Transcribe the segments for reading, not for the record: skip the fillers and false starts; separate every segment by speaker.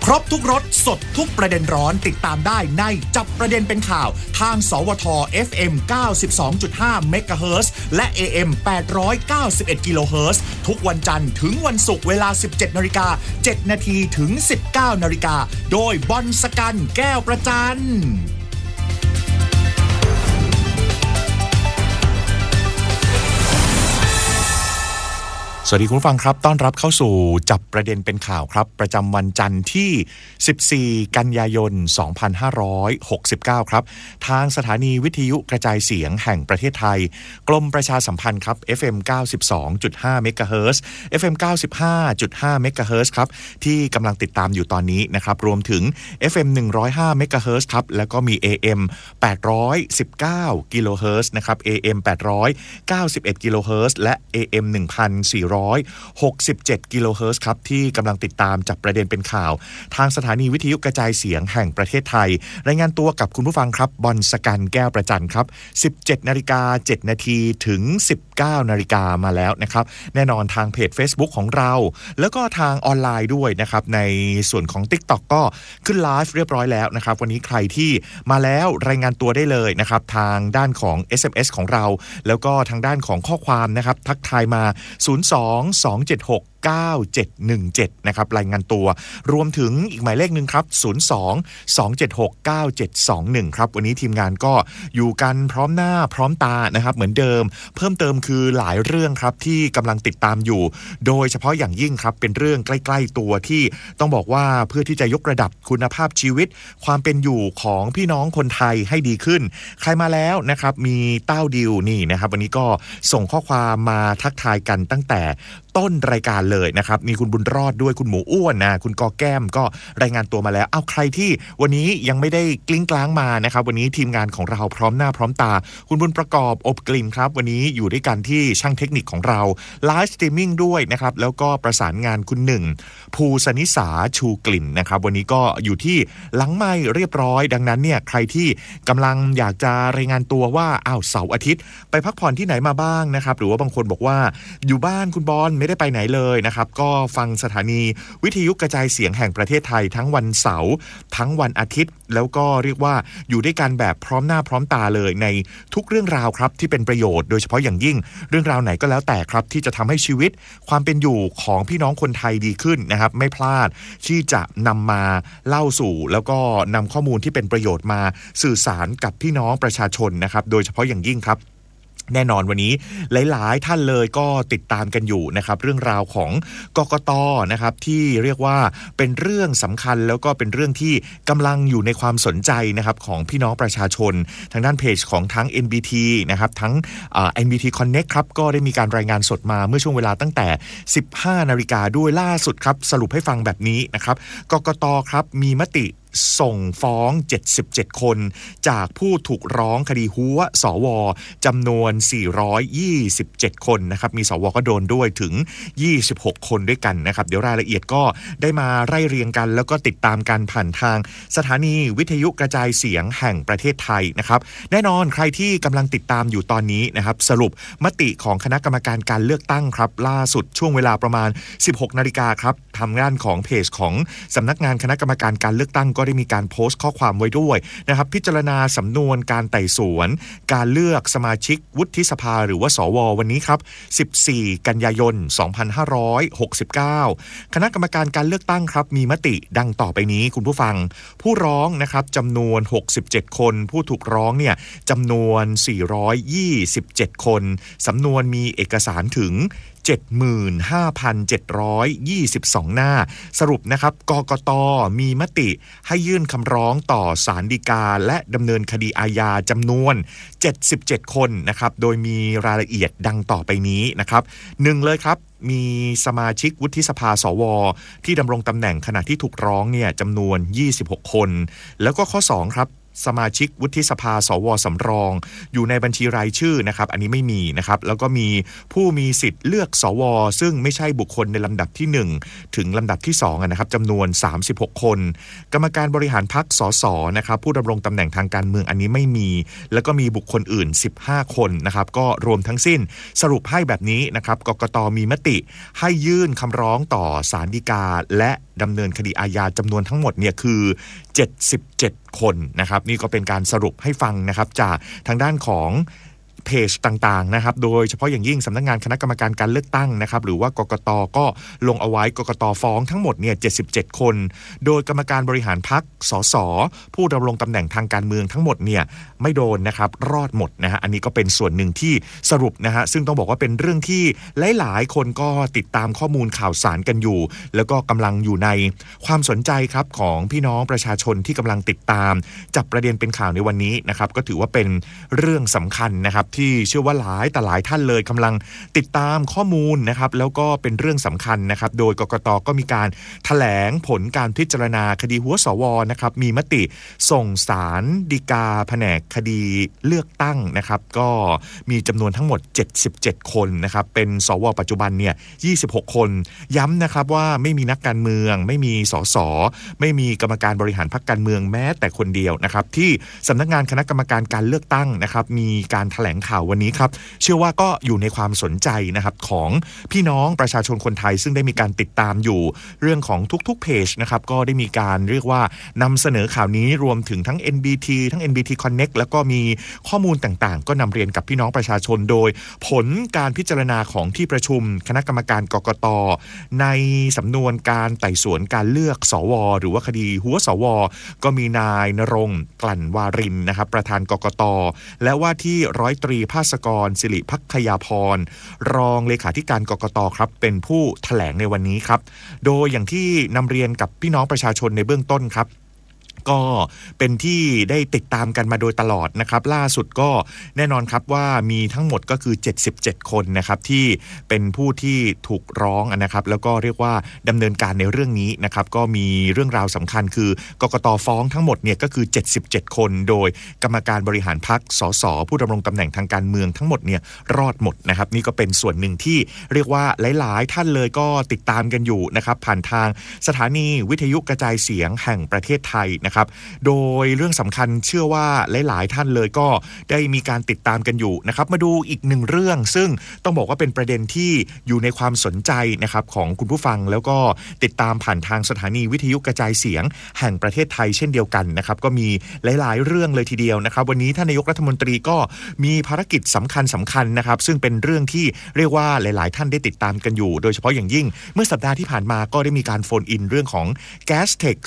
Speaker 1: ครบทุกรสสดทุกประเด็นร้อนติดตามได้ในจับประเด็นเป็นข่าวทางสวท FM 92.5 MHz และ AM 891 กิโลเฮิรตซ์ทุกวันจันทร์ถึงวันศุกร์เวลา 17:07 น.ถึง 19:00 น.โดยบอลสกันแก้วประจันสวัสดีคุณผู้ฟังครับต้อนรับเข้าสู่จับประเด็นเป็นข่าวครับประจำวันจันทร์ที่14กันยายน2569ครับทางสถานีวิทยุกระจายเสียงแห่งประเทศไทยกรมประชาสัมพันธ์ครับ FM 92.5 MHz FM 95.5 MHz ครับที่กำลังติดตามอยู่ตอนนี้นะครับรวมถึง FM 105 MHz ครับแล้วก็มี AM 819 กิโลเฮิรตซ์นะครับ AM 891 กิโลเฮิรตซ์และ AM 1,467 กิโลเฮิรตซ์ครับที่กำลังติดตามจับประเด็นเป็นข่าวทางสถานีวิทยุกระจายเสียงแห่งประเทศไทยรายงานตัวกับคุณผู้ฟังครับบอลสกันแก้วประจันครับ 17:07 น.ถึง 19:00 น.มาแล้วนะครับแน่นอนทางเพจ Facebook ของเราแล้วก็ทางออนไลน์ด้วยนะครับในส่วนของ TikTok ก็ขึ้นไลฟ์เรียบร้อยแล้วนะครับวันนี้ใครที่มาแล้วรายงานตัวได้เลยนะครับทางด้านของ SMS ของเราแล้วก็ทางด้านของข้อความนะครับทักทายมา02-276-9717นะครับรายงานตัวรวมถึงอีกหมายเลขนึงครับ02-276-9721ครับวันนี้ทีมงานก็อยู่กันพร้อมหน้าพร้อมตานะครับเหมือนเดิมเพิ่มเติมคือหลายเรื่องครับที่กำลังติดตามอยู่โดยเฉพาะอย่างยิ่งครับเป็นเรื่องใกล้ๆตัวที่ต้องบอกว่าเพื่อที่จะยกระดับคุณภาพชีวิตความเป็นอยู่ของพี่น้องคนไทยให้ดีขึ้นใครมาแล้วนะครับมีเต้าดิวนี่นะครับวันนี้ก็ส่งข้อความมาทักทายกันตั้งแต่ต้นรายการเลยนะครับมีคุณบุญรอดด้วยคุณหมูอ้วนนะคุณกอแก้มก็รายงานตัวมาแล้วเอาใครที่วันนี้ยังไม่ได้กลิ้งกลางมานะครับวันนี้ทีมงานของเราพร้อมหน้าพร้อมตาคุณบุญประกอบอบกลิ่นครับวันนี้อยู่ด้วยกันที่ช่างเทคนิคของเราไลฟ์สตรีมมิ่งด้วยนะครับแล้วก็ประสานงานคุณหนึ่งภูสนิสาชูกลิ่นนะครับวันนี้ก็อยู่ที่หลังไมค์เรียบร้อยดังนั้นเนี่ยใครที่กำลังอยากจะรายงานตัวว่าเสาร์อาทิตย์ไปพักผ่อนที่ไหนมาบ้างนะครับหรือว่าบางคนบอกว่าอยู่บ้านคุณบอลไม่ได้ไปไหนเลยนะครับก็ฟังสถานีวิทยุกระจายเสียงแห่งประเทศไทยทั้งวันเสาร์ทั้งวันอาทิตย์แล้วก็เรียกว่าอยู่ด้วยกันแบบพร้อมหน้าพร้อมตาเลยในทุกเรื่องราวครับที่เป็นประโยชน์โดยเฉพาะอย่างยิ่งเรื่องราวไหนก็แล้วแต่ครับที่จะทำให้ชีวิตความเป็นอยู่ของพี่น้องคนไทยดีขึ้นนะครับไม่พลาดที่จะนำมาเล่าสู่แล้วก็นำข้อมูลที่เป็นประโยชน์มาสื่อสารกับพี่น้องประชาชนนะครับโดยเฉพาะอย่างยิ่งครับแน่นอนวันนี้หลายๆท่านเลยก็ติดตามกันอยู่นะครับเรื่องราวของกกต.นะครับที่เรียกว่าเป็นเรื่องสำคัญแล้วก็เป็นเรื่องที่กำลังอยู่ในความสนใจนะครับของพี่น้องประชาชนทางด้านเพจของทั้ง NBT นะครับทั้งNBT Connect ครับก็ได้มีการรายงานสดมาเมื่อช่วงเวลาตั้งแต่ 15:00 น.ด้วยล่าสุดครับสรุปให้ฟังแบบนี้นะครับกกต.ครับมีมติส่งฟ้อง77คนจากผู้ถูกร้องคดีหัวสวจำนวน427คนนะครับมีสวก็โดนด้วยถึง26คนด้วยกันนะครับเดี๋ยวรายละเอียดก็ได้มาไล่เรียงกันแล้วก็ติดตามกันผ่านทางสถานีวิทยุกระจายเสียงแห่งประเทศไทยนะครับแน่นอนใครที่กำลังติดตามอยู่ตอนนี้นะครับสรุปมติของคณะกรรมการการเลือกตั้งครับล่าสุดช่วงเวลาประมาณ 16:00 น.ครับทางด้านของเพจของสำนักงานคณะกรรมการการเลือกตั้งก็ได้มีการโพสต์ข้อความไว้ด้วยนะครับพิจารณาสำนวนการไต่สวนการเลือกสมาชิกวุฒิสภาหรือว่าสววันนี้ครับ14กันยายน2569คณะกรรมการการเลือกตั้งครับมีมติดังต่อไปนี้คุณผู้ฟังผู้ร้องนะครับจำนวน67คนผู้ถูกร้องเนี่ยจำนวน427คนสำนวนมีเอกสารถึง75,722 หน้าสรุปนะครับกกต.มีมติให้ยื่นคำร้องต่อศาลฎีกาและดำเนินคดีอาญาจำนวน77คนนะครับโดยมีรายละเอียดดังต่อไปนี้นะครับ1เลยครับมีสมาชิกวุฒิสภาสวที่ดำรงตำแหน่งขณะที่ถูกร้องเนี่ยจำนวน26คนแล้วก็ข้อ2ครับ สมาชิกวุฒิสภาสวสำรองอยู่ในบัญชีรายชื่อนะครับอันนี้ไม่มีนะครับแล้วก็มีผู้มีสิทธิ์เลือกสวซึ่งไม่ใช่บุคคลในลำดับที่1ถึงลำดับที่2นะครับจำนวน36คนกรรมการบริหารพรรคสสนะครับผู้ดำรงตำแหน่งทางการเมืองอันนี้ไม่มีแล้วก็มีบุคคลอื่น15คนนะครับก็รวมทั้งสิ้นสรุปให้แบบนี้นะครับกกต.มีมติให้ยื่นคำร้องต่อศาลฎีกาและดำเนินคดีอาญาจำนวนทั้งหมดเนี่ยคือ77คนนะครับนี่ก็เป็นการสรุปให้ฟังนะครับจากทางด้านของเพจต่างๆนะครับโดยเฉพาะอย่างยิ่งสำนักงานคณะกรรมการการเลือกตั้งนะครับหรือว่ากกต.ก็ลงเอาไว้กกต.ฟ้องทั้งหมดเนี่ย77คนโดยกรรมการบริหารพรรคสสผู้ดำรงตำแหน่งทางการเมืองทั้งหมดเนี่ยไม่โดนนะครับรอดหมดนะฮะอันนี้ก็เป็นส่วนหนึ่งที่สรุปนะฮะซึ่งต้องบอกว่าเป็นเรื่องที่หลายๆคนก็ติดตามข้อมูลข่าวสารกันอยู่แล้วก็กำลังอยู่ในความสนใจครับของพี่น้องประชาชนที่กำลังติดตามจับประเด็นเป็นข่าวในวันนี้นะครับก็ถือว่าเป็นเรื่องสำคัญนะครับที่เชื่อว่าหลายแต่หลายท่านเลยกำลังติดตามข้อมูลนะครับแล้วก็เป็นเรื่องสำคัญนะครับโดยกกต.ก็มีการแถลงผลการพิจารณาคดีหัวสวนะครับมีมติส่งศาลฎีกาแผนกคดีเลือกตั้งนะครับก็มีจำนวนทั้งหมด77คนนะครับเป็นสวปัจจุบันเนี่ย26คนย้ำนะครับว่าไม่มีนักการเมืองไม่มีสสไม่มีกรรมการบริหารพรรคการเมืองแม้แต่คนเดียวนะครับที่สำนักงานคณะกรรมการการเลือกตั้งนะครับมีการแถลงข่าววันนี้ครับเชื่อว่าก็อยู่ในความสนใจนะครับของพี่น้องประชาชนคนไทยซึ่งได้มีการติดตามอยู่เรื่องของทุกๆเพจนะครับก็ได้มีการเรียกว่านำเสนอข่าวนี้รวมถึงทั้ง NBT ทั้ง NBT Connect แล้วก็มีข้อมูลต่างๆก็นำเรียนกับพี่น้องประชาชนโดยผลการพิจารณาของที่ประชุมคณะกรรมการกกต.ในสำนวนการไต่สวนการเลือกสวหรือว่าคดีหัวสวก็มีนายณรงค์กลั่นวารินนะครับประธานกกต.และว่าที่ร้อยตรีภาสกรสิริภักยาพรรองเลขาธิการกกต.ครับเป็นผู้แถลงในวันนี้ครับโดยอย่างที่นำเรียนกับพี่น้องประชาชนในเบื้องต้นครับก็เป็นที่ได้ติดตามกันมาโดยตลอดนะครับล่าสุดก็แน่นอนครับว่ามีทั้งหมดก็คือ77คนนะครับที่เป็นผู้ที่ถูกร้องนะครับแล้วก็เรียกว่าดำเนินการในเรื่องนี้นะครับก็มีเรื่องราวสำคัญคือกกต.ฟ้องทั้งหมดเนี่ยก็คือ77คนโดยกรรมการบริหารพรรคสสผู้ดำรงตำแหน่งทางการเมืองทั้งหมดเนี่ยรอดหมดนะครับนี่ก็เป็นส่วนหนึ่งที่เรียกว่าหลายๆท่านเลยก็ติดตามกันอยู่นะครับผ่านทางสถานีวิทยุกระจายเสียงแห่งประเทศไทยนะครับโดยเรื่องสำคัญเชื่อว่าหลายๆท่านเลยก็ได้มีการติดตามกันอยู่นะครับมาดูอีกหนึ่งเรื่องซึ่งต้องบอกว่าเป็นประเด็นที่อยู่ในความสนใจนะครับของคุณผู้ฟังแล้วก็ติดตามผ่านทางสถานีวิทยุกระจายเสียงแห่งประเทศไทยเช่นเดียวกันนะครับก็มีหลายๆเรื่องเลยทีเดียวนะครับวันนี้ท่านนายกรัฐมนตรีก็มีภารกิจสำคัญนะครับซึ่งเป็นเรื่องที่เรียกว่าหลายๆท่านได้ติดตามกันอยู่โดยเฉพาะอย่างยิ่งเมื่อสัปดาห์ที่ผ่านมาก็ได้มีการโฟนอินเรื่องของ Gastech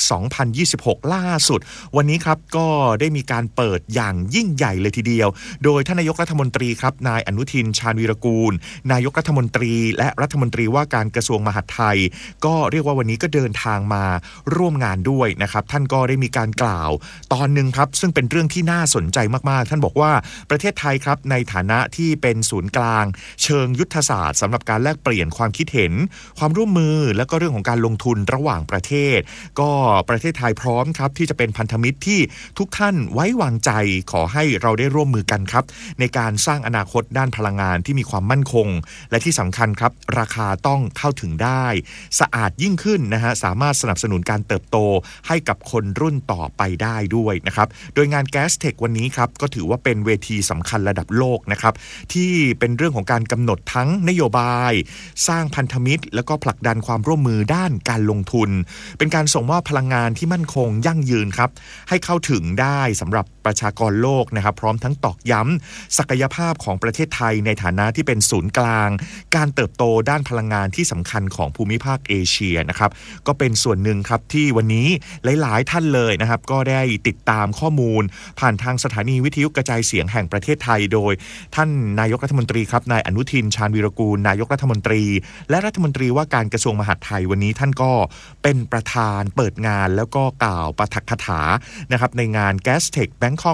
Speaker 1: 2026 ล่าสุดวันนี้ครับก็ได้มีการเปิดอย่างยิ่งใหญ่เลยทีเดียวโดยท่านนายกรัฐมนตรีครับนายอนุทินชาญวีรกูลนายกรัฐมนตรีและรัฐมนตรีว่าการกระทรวงมหาดไทยก็เรียกว่าวันนี้ก็เดินทางมาร่วมงานด้วยนะครับท่านก็ได้มีการกล่าวตอนหนึ่งครับซึ่งเป็นเรื่องที่น่าสนใจมากๆท่านบอกว่าประเทศไทยครับในฐานะที่เป็นศูนย์กลางเชิงยุทธศาสตร์สำหรับการแลกเปลี่ยนความคิดเห็นความร่วมมือและก็เรื่องของการลงทุนระหว่างประเทศก็ประเทศไทยพร้อมครับที่จะเป็นพันธมิตรที่ทุกท่านไว้วางใจขอให้เราได้ร่วมมือกันครับในการสร้างอนาคตด้านพลังงานที่มีความมั่นคงและที่สำคัญครับราคาต้องเข้าถึงได้สะอาดยิ่งขึ้นนะฮะสามารถสนับสนุนการเติบโตให้กับคนรุ่นต่อไปได้ด้วยนะครับโดยงาน Gastech วันนี้ครับก็ถือว่าเป็นเวทีสำคัญระดับโลกนะครับที่เป็นเรื่องของการกำหนดทั้งนโยบายสร้างพันธมิตรแล้วก็ผลักดันความร่วมมือด้านการลงทุนเป็นการส่งมอบพลังงานที่มั่นคงยั่งยืนครับให้เข้าถึงได้สำหรับประชากรโลกนะครับพร้อมทั้งตอกย้ำศักยภาพของประเทศไทยในฐานะที่เป็นศูนย์กลางการเติบโตด้านพลังงานที่สำคัญของภูมิภาคเอเชียนะครับก็เป็นส่วนหนึ่งครับที่วันนี้หลายๆท่านเลยนะครับก็ได้ติดตามข้อมูลผ่านทางสถานีวิทยุกระจายเสียงแห่งประเทศไทยโดยท่านนายกรัฐมนตรีครับนายอนุทินชาญวีรกูลนายกรัฐมนตรีและรัฐมนตรีว่าการกระทรวงมหาดไทยวันนี้ท่านก็เป็นประธานเปิดงานแล้วก็กล่าวปาฐกถานะครับในงาน Gastech Bangkok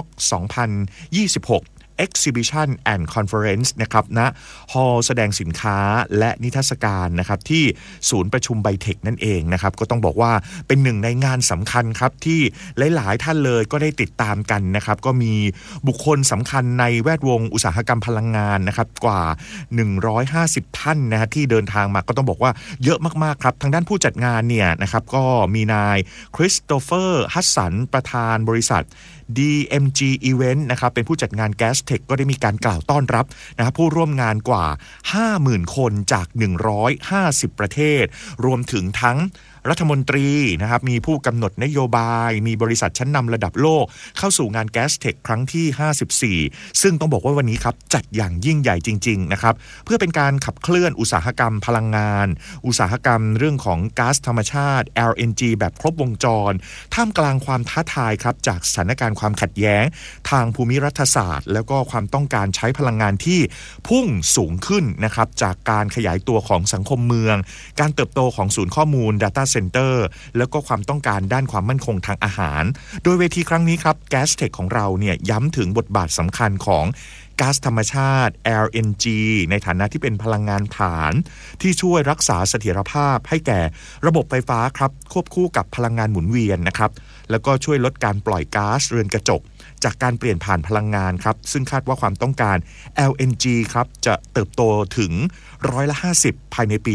Speaker 1: 2026 Exhibition and Conference นะครับณฮอลล์แสดงสินค้าและนิทรรศการนะครับที่ศูนย์ประชุมไบเทคนั่นเองนะครับก็ต้องบอกว่าเป็นหนึ่งในงานสำคัญครับที่หลายๆท่านเลยก็ได้ติดตามกันนะครับก็มีบุคคลสำคัญในแวดวงอุตสาหกรรมพลังงานนะครับกว่า150ท่านนะฮะที่เดินทางมาก็ต้องบอกว่าเยอะมากๆครับทางด้านผู้จัดงานเนี่ยนะครับก็มีนายคริสโตเฟอร์ฮัสสันประธานบริษัท DMG Event นะครับเป็นผู้จัดงาน Gastech ก็ได้มีการกล่าวต้อนรับนะครับผู้ร่วมงานกว่า 50,000 คนจาก150ประเทศรวมถึงทั้งรัฐมนตรีนะครับมีผู้กำหนดนโยบายมีบริษัทชั้นนำระดับโลกเข้าสู่งาน Gastech ครั้งที่54ซึ่งต้องบอกว่าวันนี้ครับจัดอย่างยิ่งใหญ่จริงๆนะครับเพื่อเป็นการขับเคลื่อนอุตสาหกรรมพลังงานอุตสาหกรรมเรื่องของก๊าซธรรมชาติ LNG แบบครบวงจรท่ามกลางความท้าทายครับจากสถานการณ์ความขัดแย้งทางภูมิรัฐศาสตร์แล้วก็ความต้องการใช้พลังงานที่พุ่งสูงขึ้นนะครับจากการขยายตัวของสังคมเมืองการเติบโตของศูนย์ข้อมูล Data Center แล้วก็ความต้องการด้านความมั่นคงทางอาหารโดยเวทีครั้งนี้ครับ Gastech ของเราเนี่ยย้ำถึงบทบาทสำคัญของก๊าซธรรมชาติ LNG ในฐานะที่เป็นพลังงานฐานที่ช่วยรักษาเสถียรภาพให้แก่ระบบไฟฟ้าครับควบคู่กับพลังงานหมุนเวียนนะครับแล้วก็ช่วยลดการปล่อยก๊าซเรือนกระจกจากการเปลี่ยนผ่านพลังงานครับซึ่งคาดว่าความต้องการ LNG ครับจะเติบโตถึง50%ภายในปี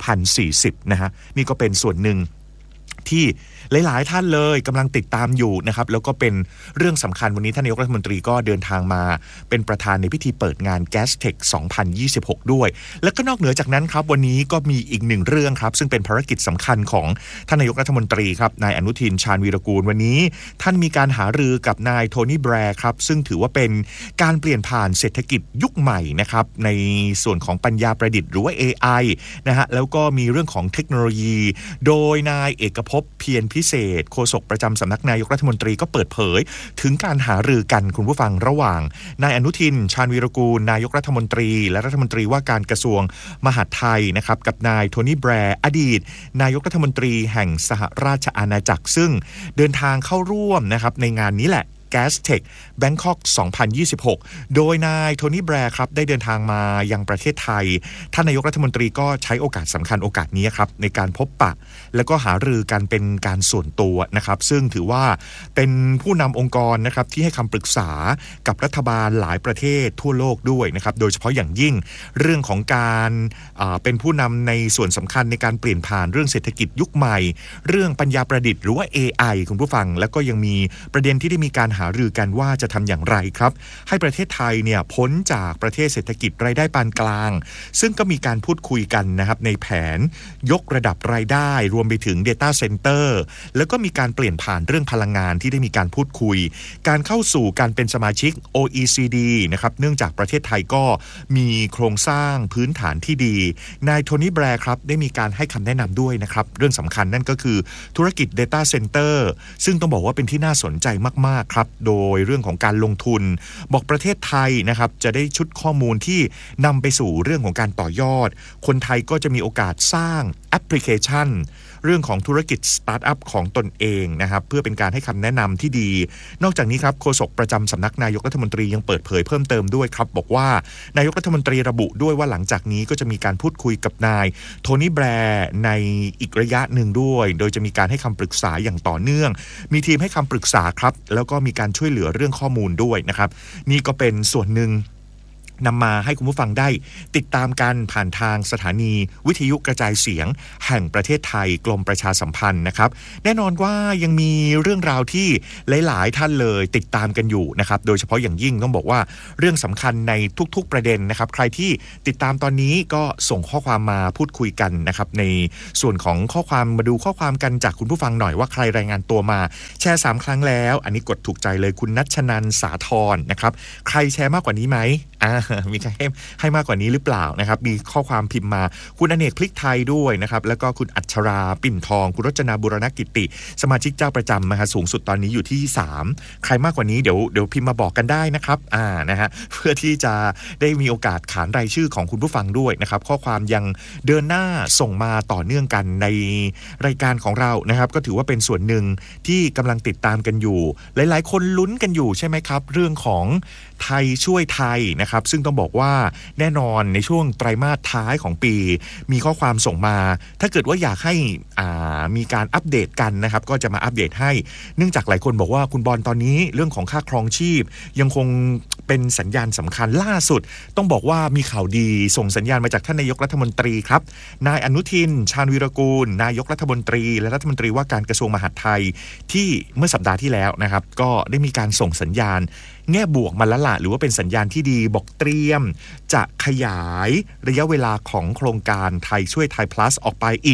Speaker 1: 2040 นะฮะนี่ก็เป็นส่วนหนึ่งที่หลายๆท่านเลยกำลังติดตามอยู่นะครับแล้วก็เป็นเรื่องสำคัญวันนี้ท่านนายกรัฐมนตรีก็เดินทางมาเป็นประธานในพิธีเปิดงาน Gastech 2026 ด้วยแล้วก็นอกเหนือจากนั้นครับวันนี้ก็มีอีกหนึ่งเรื่องครับซึ่งเป็นภารกิจสำคัญของท่านนายกรัฐมนตรีครับนายอนุทินชาญวีรกูลวันนี้ท่านมีการหารือกับนายโทนี่แบร์ครับซึ่งถือว่าเป็นการเปลี่ยนผ่านเศรษฐกิจยุคใหม่นะครับในส่วนของปัญญาประดิษฐ์หรือว่า AI นะฮะแล้วก็มีเรื่องของเทคโนโลยีโดยนายเอกภพเพียรพิเศษโฆษกประจำสำนักนายกรัฐมนตรีก็เปิดเผยถึงการหารือกันคุณผู้ฟังระหว่างนายอนุทินชาญวีรกูลนายกรัฐมนตรีและรัฐมนตรีว่าการกระทรวงมหาดไทยนะครับกับนายโทนี่แบร์อดีตนายกรัฐมนตรีแห่งสหราชอาณาจักรซึ่งเดินทางเข้าร่วมนะครับในงานนี้แหละGastech Bangkok 2026 โดยนายโทนี่แบร์ครับได้เดินทางมายังประเทศไทยท่านนายกรัฐมนตรีก็ใช้โอกาสสำคัญโอกาสนี้ครับในการพบปะแล้วก็หารือกันเป็นการส่วนตัวนะครับซึ่งถือว่าเป็นผู้นำองค์กรนะครับที่ให้คำปรึกษากับรัฐบาลหลายประเทศทั่วโลกด้วยนะครับโดยเฉพาะอย่างยิ่งเรื่องของการเป็นผู้นำในส่วนสำคัญในการเปลี่ยนผ่านเรื่องเศรษฐกิจยุคใหม่เรื่องปัญญาประดิษฐ์หรือว่า AI คุณผู้ฟังแล้วก็ยังมีประเด็นที่ได้มีการหารือกันว่าจะทำอย่างไรครับให้ประเทศไทยเนี่ยพ้นจากประเทศเศรษฐกิจรายได้ปานกลางซึ่งก็มีการพูดคุยกันนะครับในแผนยกระดับรายได้รวมไปถึง Data Center แล้วก็มีการเปลี่ยนผ่านเรื่องพลังงานที่ได้มีการพูดคุยการเข้าสู่การเป็นสมาชิก OECD นะครับเนื่องจากประเทศไทยก็มีโครงสร้างพื้นฐานที่ดีนายโทนี่แบร์ครับได้มีการให้คำแนะนำด้วยนะครับเรื่องสำคัญนั่นก็คือธุรกิจ Data Center ซึ่งต้องบอกว่าเป็นที่น่าสนใจมากๆครับโดยเรื่องของการลงทุนบอกประเทศไทยนะครับจะได้ชุดข้อมูลที่นำไปสู่เรื่องของการต่อยอดคนไทยก็จะมีโอกาสสร้างแอปพลิเคชันเรื่องของธุรกิจสตาร์ทอัพของตนเองนะครับเพื่อเป็นการให้คำแนะนำที่ดีนอกจากนี้ครับโฆษกประจำสำนักนายกรัฐมนตรียังเปิดเผยเพิ่มเติมด้วยครับบอกว่านายกรัฐมนตรีระบุด้วยว่าหลังจากนี้ก็จะมีการพูดคุยกับนายโทนี่แบร์ในอีกระยะหนึ่งด้วยโดยจะมีการให้คำปรึกษาอย่างต่อเนื่องมีทีมให้คำปรึกษาครับแล้วก็มีการช่วยเหลือเรื่องข้อมูลด้วยนะครับนี่ก็เป็นส่วนหนึ่งนำมาให้คุณผู้ฟังได้ติดตามกันผ่านทางสถานีวิทยุกระจายเสียงแห่งประเทศไทยกรมประชาสัมพันธ์นะครับแน่นอนว่ายังมีเรื่องราวที่หลายๆท่านเลยติดตามกันอยู่นะครับโดยเฉพาะอย่างยิ่งต้องบอกว่าเรื่องสำคัญในทุกๆประเด็นนะครับใครที่ติดตามตอนนี้ก็ส่งข้อความมาพูดคุยกันนะครับในส่วนของข้อความมาดูข้อความกันจากคุณผู้ฟังหน่อยว่าใครรายงานตัวมาแชร์3ครั้งแล้วอันนี้กดถูกใจเลยคุณณัชนันท์สาธรนะครับใครแชร์มากกว่านี้ไหมมีใครให้มากกว่านี้หรือเปล่านะครับมีข้อความพิมพ์มาคุณอเนกพลิกไทยด้วยนะครับแล้วก็คุณอัชราปิ่นทองคุณรจนาบุรณกิติสมาชิกเจ้าประจำนะฮะสูงสุดตอนนี้อยู่ที่3ใครมากกว่านี้เดี๋ยวพิมพ์มาบอกกันได้นะครับนะฮะเพื่อที่จะได้มีโอกาสขานรายชื่อของคุณผู้ฟังด้วยนะครับข้อความยังเดินหน้าส่งมาต่อเนื่องกันในรายการของเรานะครับก็ถือว่าเป็นส่วนหนึ่งที่กำลังติดตามกันอยู่หลายๆคนลุ้นกันอยู่ใช่ไหมครับเรื่องของไทยช่วยไทยนะครับซึ่งต้องบอกว่าแน่นอนในช่วงไตรมาสท้ายของปีมีข้อความส่งมาถ้าเกิดว่าอยากให้มีการอัปเดตกันนะครับก็จะมาอัปเดตให้เนื่องจากหลายคนบอกว่าคุณบอลตอนนี้เรื่องของค่าครองชีพยังคงเป็นสัญญาณสำคัญล่าสุดต้องบอกว่ามีข่าวดีส่งสัญญาณมาจากท่านนายกรัฐมนตรีครับนายอนุทินชาญวีรกูลนายกรัฐมนตรีและรัฐมนตรีว่าการกระทรวงมหาดไทยที่เมื่อสัปดาห์ที่แล้วนะครับก็ได้มีการส่งสัญญาณแง่บวกมาแล้วล่ะหรือว่าเป็นสัญญาณที่ดีบอกเตรียมจะขยายระยะเวลาของโครงการไทยช่วยไทย plus ออกไปอีก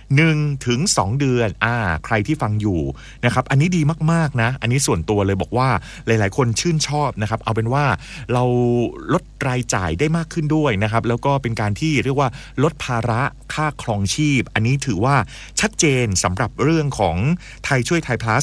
Speaker 1: 1-2 เดือนใครที่ฟังอยู่นะครับอันนี้ดีมากๆนะอันนี้ส่วนตัวเลยบอกว่าหลายๆคนชื่นชอบนะครับเอาเป็นว่าเราลดรายจ่ายได้มากขึ้นด้วยนะครับแล้วก็เป็นการที่เรียกว่าลดภาระค่าครองชีพอันนี้ถือว่าชัดเจนสำหรับเรื่องของไทยช่วยไทย plus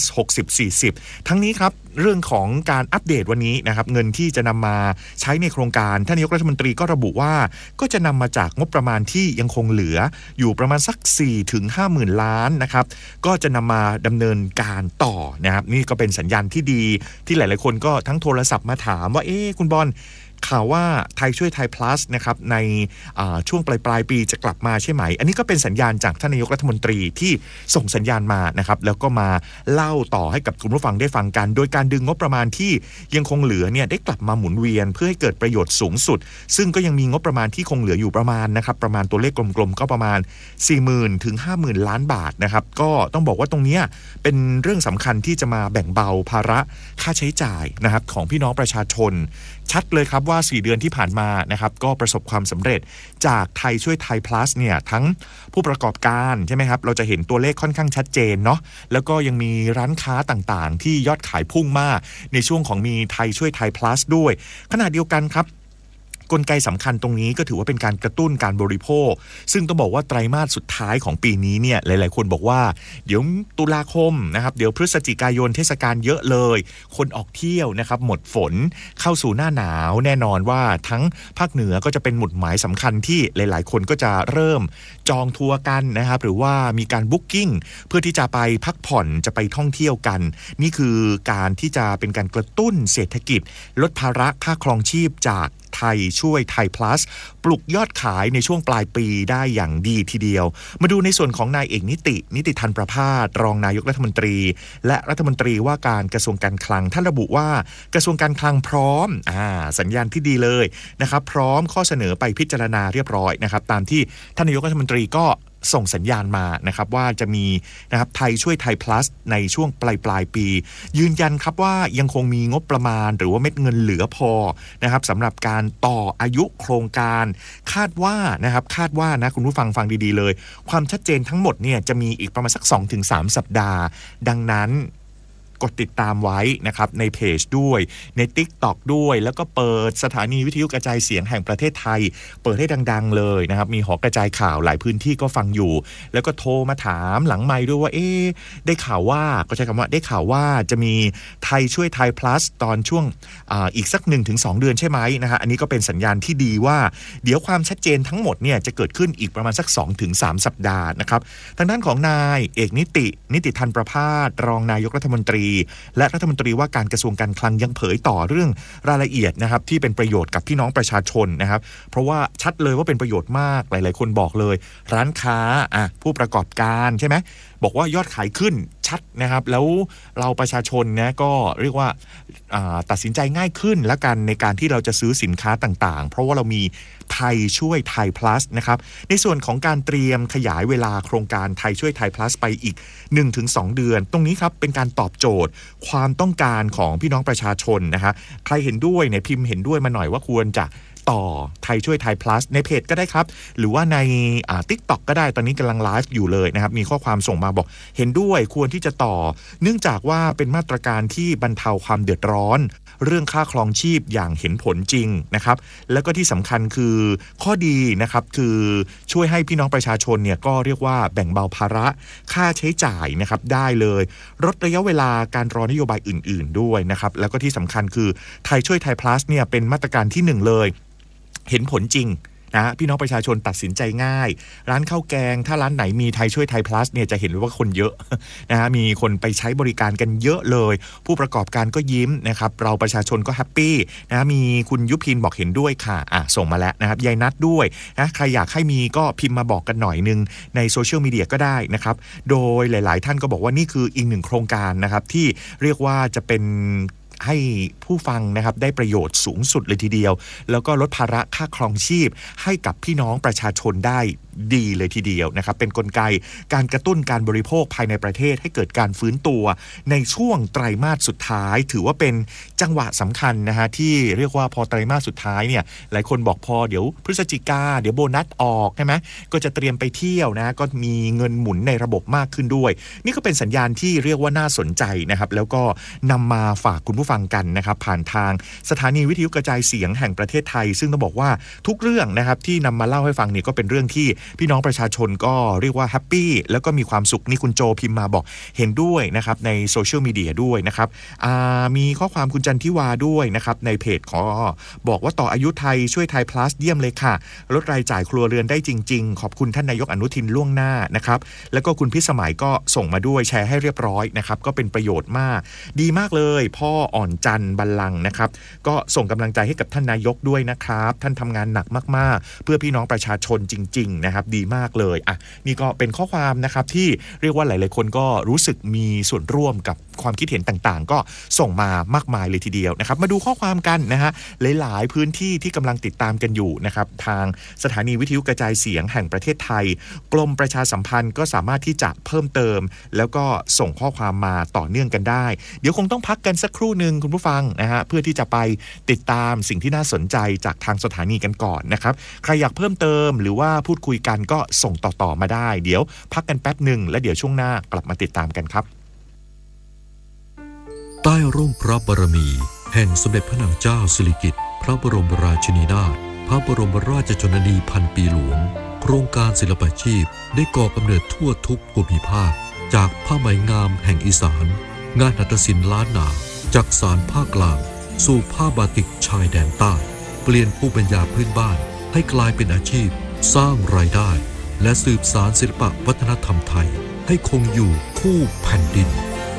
Speaker 1: 60-40 ทั้งนี้ครับเรื่องของการอัปเดตวันนี้นะครับเงินที่จะนำมาใช้ในโครงการท่านนายกรัฐมนตรีก็ระบุว่าก็จะนำมาจากงบประมาณที่ยังคงเหลืออยู่ประมาณสัก 4-50,000 ล้านนะครับก็จะนำมาดำเนินการต่อนะครับนี่ก็เป็นสัญญาณที่ดีที่หลายๆคนก็ทั้งโทรศัพท์มาถามว่าคุณบอลข่าวว่าไทยช่วยไทย plus นะครับในช่วงปลายปีจะกลับมาใช่ไหมอันนี้ก็เป็นสัญญาณจากท่านนายกรัฐมนตรีที่ส่งสัญญาณมานะครับแล้วก็มาเล่าต่อให้กับคุณผู้ฟังได้ฟังกันโดยการดึงงบประมาณที่ยังคงเหลือเนี่ยได้กลับมาหมุนเวียนเพื่อให้เกิดประโยชน์สูงสุดซึ่งก็ยังมีงบประมาณที่คงเหลืออยู่ประมาณนะครับประมาณตัวเลขกลมๆก็ประมาณ 40,000 ถึง 50,000 ล้านบาทนะครับก็ต้องบอกว่าตรงนี้เป็นเรื่องสำคัญที่จะมาแบ่งเบาภาระค่าใช้จ่ายนะครับของพี่น้องประชาชนชัดเลยครับว่า4เดือนที่ผ่านมานะครับก็ประสบความสำเร็จจากไทยช่วยไทย plus เนี่ยทั้งผู้ประกอบการใช่ไหมครับเราจะเห็นตัวเลขค่อนข้างชัดเจนเนาะแล้วก็ยังมีร้านค้าต่างๆที่ยอดขายพุ่งมากในช่วงของมีไทยช่วยไทย plus ด้วยขณะเดียวกันครับกลไกสำคัญตรงนี้ก็ถือว่าเป็นการกระตุ้นการบริโภคซึ่งต้องบอกว่าไตรมาสสุดท้ายของปีนี้เนี่ยหลายๆคนบอกว่าเดี๋ยวตุลาคมนะครับเดี๋ยวพฤศจิกายนเทศกาลเยอะเลยคนออกเที่ยวนะครับหมดฝนเข้าสู่หน้าหนาวแน่นอนว่าทั้งภาคเหนือก็จะเป็นหมุดหมายสำคัญที่หลายๆคนก็จะเริ่มจองทัวร์กันนะครับหรือว่ามีการบุ๊กกิ้งเพื่อที่จะไปพักผ่อนจะไปท่องเที่ยวกันนี่คือการที่จะเป็นการกระตุ้นเศรษฐกิจลดภาระค่าครองชีพจากไทยช่วยไทย plus ปลุกยอดขายในช่วงปลายปีได้อย่างดีทีเดียวมาดูในส่วนของนายเอกนิติธันประภาสรองนายกรัฐมนตรีและรัฐมนตรีว่าการกระทรวงการคลังท่านระบุว่ากระทรวงการคลังพร้อมสัญญาณที่ดีเลยนะครับพร้อมข้อเสนอไปพิจารณาเรียบร้อยนะครับตามที่ท่านนายกรัฐมนตรีก็ส่งสัญญาณมานะครับว่าจะมีนะครับไทยช่วยไทย plus ในช่วงปลายปียืนยันครับว่ายังคงมีงบประมาณหรือว่าเม็ดเงินเหลือพอนะครับสำหรับการต่ออายุโครงการคาดว่านะคุณผู้ฟังฟังดีๆเลยความชัดเจนทั้งหมดเนี่ยจะมีอีกประมาณสัก 2-3 สัปดาห์ดังนั้นกดติดตามไว้นะครับในเพจด้วยใน TikTok ด้วยแล้วก็เปิดสถานีวิทยุกระจายเสียงแห่งประเทศไทยเปิดให้ดังๆเลยนะครับมีหอกระจายข่าวหลายพื้นที่ก็ฟังอยู่แล้วก็โทรมาถามหลังไมค์ด้วยว่าได้ข่าวว่าก็ใช้คำว่าได้ข่าวว่าจะมีไทยช่วยไทย plus ตอนช่วงอีกสัก 1-2 เดือนใช่ไหมนะฮะอันนี้ก็เป็นสัญญาณที่ดีว่าเดี๋ยวความชัดเจนทั้งหมดเนี่ยจะเกิดขึ้นอีกประมาณสัก 2-3 สัปดาห์นะครับทางด้านของนายเอกนิติธันประภาสรองนายกรัฐมนตรีและรัฐมนตรีว่าการกระทรวงการคลังยังเผยต่อเรื่องรายละเอียดนะครับที่เป็นประโยชน์กับพี่น้องประชาชนนะครับเพราะว่าชัดเลยว่าเป็นประโยชน์มากหลายๆคนบอกเลยร้านค้าผู้ประกอบการใช่ไหมบอกว่ายอดขายขึ้นชัดนะครับแล้วเราประชาชนนะก็เรียกว่าตัดสินใจง่ายขึ้นและกันในการที่เราจะซื้อสินค้าต่างๆเพราะว่าเรามีไทยช่วยไทย plus นะครับในส่วนของการเตรียมขยายเวลาโครงการไทยช่วยไทย plus ไปอีก 1-2 เดือนตรงนี้ครับเป็นการตอบโจทย์ความต้องการของพี่น้องประชาชนนะฮะใครเห็นด้วยเนี่ยพิมพ์เห็นด้วยมาหน่อยว่าควรจะต่อไทยช่วยไทย plus ในเพจก็ได้ครับหรือว่าในTikTok ก็ได้ตอนนี้กำลังไลฟ์อยู่เลยนะครับมีข้อความส่งมาบอกเห็นด้วยควรที่จะต่อเนื่องจากว่าเป็นมาตรการที่บรรเทาความเดือดร้อนเรื่องค่าครองชีพอย่างเห็นผลจริงนะครับแล้วก็ที่สำคัญคือข้อดีนะครับคือช่วยให้พี่น้องประชาชนเนี่ยก็เรียกว่าแบ่งเบาภาระค่าใช้จ่ายนะครับได้เลยลดระยะเวลาการรอนโยบายอื่นๆด้วยนะครับแล้วก็ที่สำคัญคือไทยช่วยไทย plus เนี่ยเป็นมาตรการที่1เลยเห็นผลจริงนะพี่น้องประชาชนตัดสินใจง่ายร้านข้าวแกงถ้าร้านไหนมีไทยช่วยไทย plus เนี่ยจะเห็นว่าคนเยอะนะฮะมีคนไปใช้บริการกันเยอะเลยผู้ประกอบการก็ยิ้มนะครับเราประชาชนก็แฮปปี้นะมีคุณยุพินบอกเห็นด้วยค่ะส่งมาแล้วนะครับยายนัดด้วยนะใครอยากให้มีก็พิมพ์มาบอกกันหน่อยนึงในโซเชียลมีเดียก็ได้นะครับโดยหลายๆท่านก็บอกว่านี่คืออีก1โครงการนะครับที่เรียกว่าจะเป็นให้ผู้ฟังนะครับได้ประโยชน์สูงสุดเลยทีเดียวแล้วก็ลดภาระค่าครองชีพให้กับพี่น้องประชาชนได้ดีเลยทีเดียวนะครับเป็นกลไกการกระตุ้นการบริโภคภายในประเทศให้เกิดการฟื้นตัวในช่วงไตรมาสสุดท้ายถือว่าเป็นจังหวะสำคัญนะฮะที่เรียกว่าพอไตรมาสสุดท้ายเนี่ยหลายคนบอกพอเดี๋ยวพฤศจิกาเดี๋ยวโบนัสออกใช่ไหมก็จะเตรียมไปเที่ยวนะก็มีเงินหมุนในระบบมากขึ้นด้วยนี่ก็เป็นสัญญาณที่เรียกว่าน่าสนใจนะครับแล้วก็นำมาฝากคุณผู้ฟังกันนะครับผ่านทางสถานีวิทยุกระจายเสียงแห่งประเทศไทยซึ่งต้องบอกว่าทุกเรื่องนะครับที่นำมาเล่าให้ฟังเนี่ยก็เป็นเรื่องที่พี่น้องประชาชนก็เรียกว่าแฮปปี้แล้วก็มีความสุขนี่คุณโจพิมพ์มาบอกเห็นด้วยนะครับในโซเชียลมีเดียด้วยนะครับมีข้อความคุณจันทิวาด้วยนะครับในเพจขอบอกว่าต่ออายุไทยช่วยไทย plus เยี่ยมเลยค่ะลดรายจ่ายครัวเรือนได้จริงๆขอบคุณท่านนายกอนุทินล่วงหน้านะครับแล้วก็คุณพิสมัยก็ส่งมาด้วยแชร์ให้เรียบร้อยนะครับก็เป็นประโยชน์มากดีมากเลยพ่ออ่อนจันบัลลังก์นะครับก็ส่งกำลังใจให้กับท่านนายกด้วยนะครับท่านทำงานหนักมากๆเพื่อพี่น้องประชาชนจริงๆนะครับดีมากเลยนี่ก็เป็นข้อความนะครับที่เรียกว่าหลายๆคนก็รู้สึกมีส่วนร่วมกับความคิดเห็นต่างๆก็ส่งมามากมายเลยทีเดียวนะครับมาดูข้อความกันนะฮะหลายๆพื้นที่ที่กำลังติดตามกันอยู่นะครับทางสถานีวิทยุกระจายเสียงแห่งประเทศไทยกรมประชาสัมพันธ์ก็สามารถที่จะเพิ่มเติมแล้วก็ส่งข้อความมาต่อเนื่องกันได้เดี๋ยวคงต้องพักกันสักครู่นึงคุณผู้ฟังนะฮะเพื่อที่จะไปติดตามสิ่งที่น่าสนใจจากทางสถานีกันก่อนนะครับใครอยากเพิ่มเติมหรือว่าพูดคุยกันก็ส่งต่อมาได้เดี๋ยวพักกันแป๊บนึงแล้วเดี๋ยวช่วงหน้ากลับมาติดตามกันครับ
Speaker 2: ใต้ร่มพระบารมีแห่งสมเด็จพระนางเจ้าสิริกิติ์พระบรมราชินีนาถพระบรมราชชนนีพันปีหลวงโครงการศิลปาชีพได้ก่อกำเนิดทั่วทุกภูมิภาคจากผ้าไหมงามแห่งอีสานงานหัตถศิลป์ล้านนาจากสานภาคกลางสู่ผ้าบาติกชายแดนใต้เปลี่ยนภูมิปัญญาพื้นบ้านให้กลายเป็นอาชีพสร้างรายได้และสืบสานศิลปวัฒนธรรมไทยให้คงอยู่คู่แผ่นดิน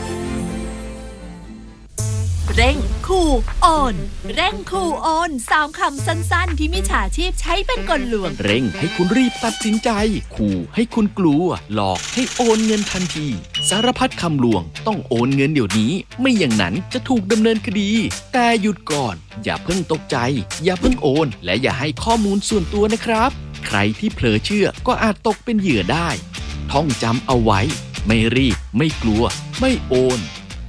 Speaker 3: เร่งขู่โอนเร่งขู่โอน3คำสั้นๆที่มิจฉาชีพใช้เป็นกลลวง
Speaker 4: เร่งให้คุณรีบตัดสินใจขู่ให้คุณกลัวหลอกให้โอนเงินทันทีสารพัดคำลวงต้องโอนเงินเดี๋ยวนี้ไม่อย่างนั้นจะถูกดำเนินคดีแต่หยุดก่อนอย่าเพิ่งตกใจอย่าเพิ่งโอนและอย่าให้ข้อมูลส่วนตัวนะครับใครที่เผลอเชื่อก็อาจตกเป็นเหยื่อได้ท่องจำเอาไว้ไม่รีบไม่กลัวไม่โอน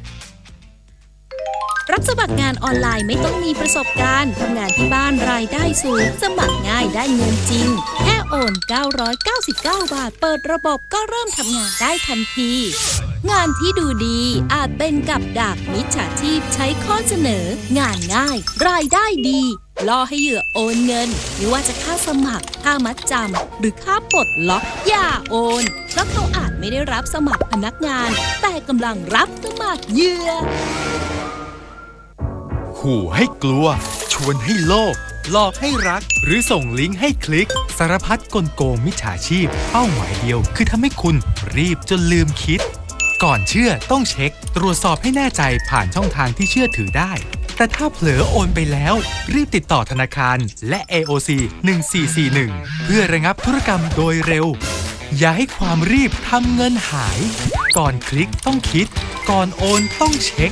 Speaker 3: รับสมัครงานออนไลน์ไม่ต้องมีประสบการณ์ทำงานที่บ้านรายได้สูงสมัครง่ายได้เงินจริงแค่โอน999 บาทเปิดระบบก็เริ่มทำงานได้ทันทีงานที่ดูดีอาจเป็นกับดักมิจฉาชีพใช้ข้อเสนองานง่ายรายได้ดีล่อให้เหยื่อโอนเงินไม่ว่าจะค่าสมัครค่ามัดจำหรือค่าปลดล็อกอย่าโอนเพราะเขาอาจไม่ได้รับสมัครพนักงานแต่กำลังรับสมัครเหยื่อ
Speaker 5: ขู่ให้กลัวชวนให้โลภหลอกให้รักหรือส่งลิงก์ให้คลิกสารพัดกลโกงมิจฉาชีพเป้าหมายเดียวคือทำให้คุณรีบจนลืมคิดก่อนเชื่อต้องเช็คตรวจสอบให้แน่ใจผ่านช่องทางที่เชื่อถือได้แต่ถ้าเผลอโอนไปแล้วรีบติดต่อธนาคารและ AOC 1441เพื่อระงับธุรกรรมโดยเร็วอย่าให้ความรีบทำเงินหายก่อนคลิกต้องคิดก่อนโอนต้องเช็ค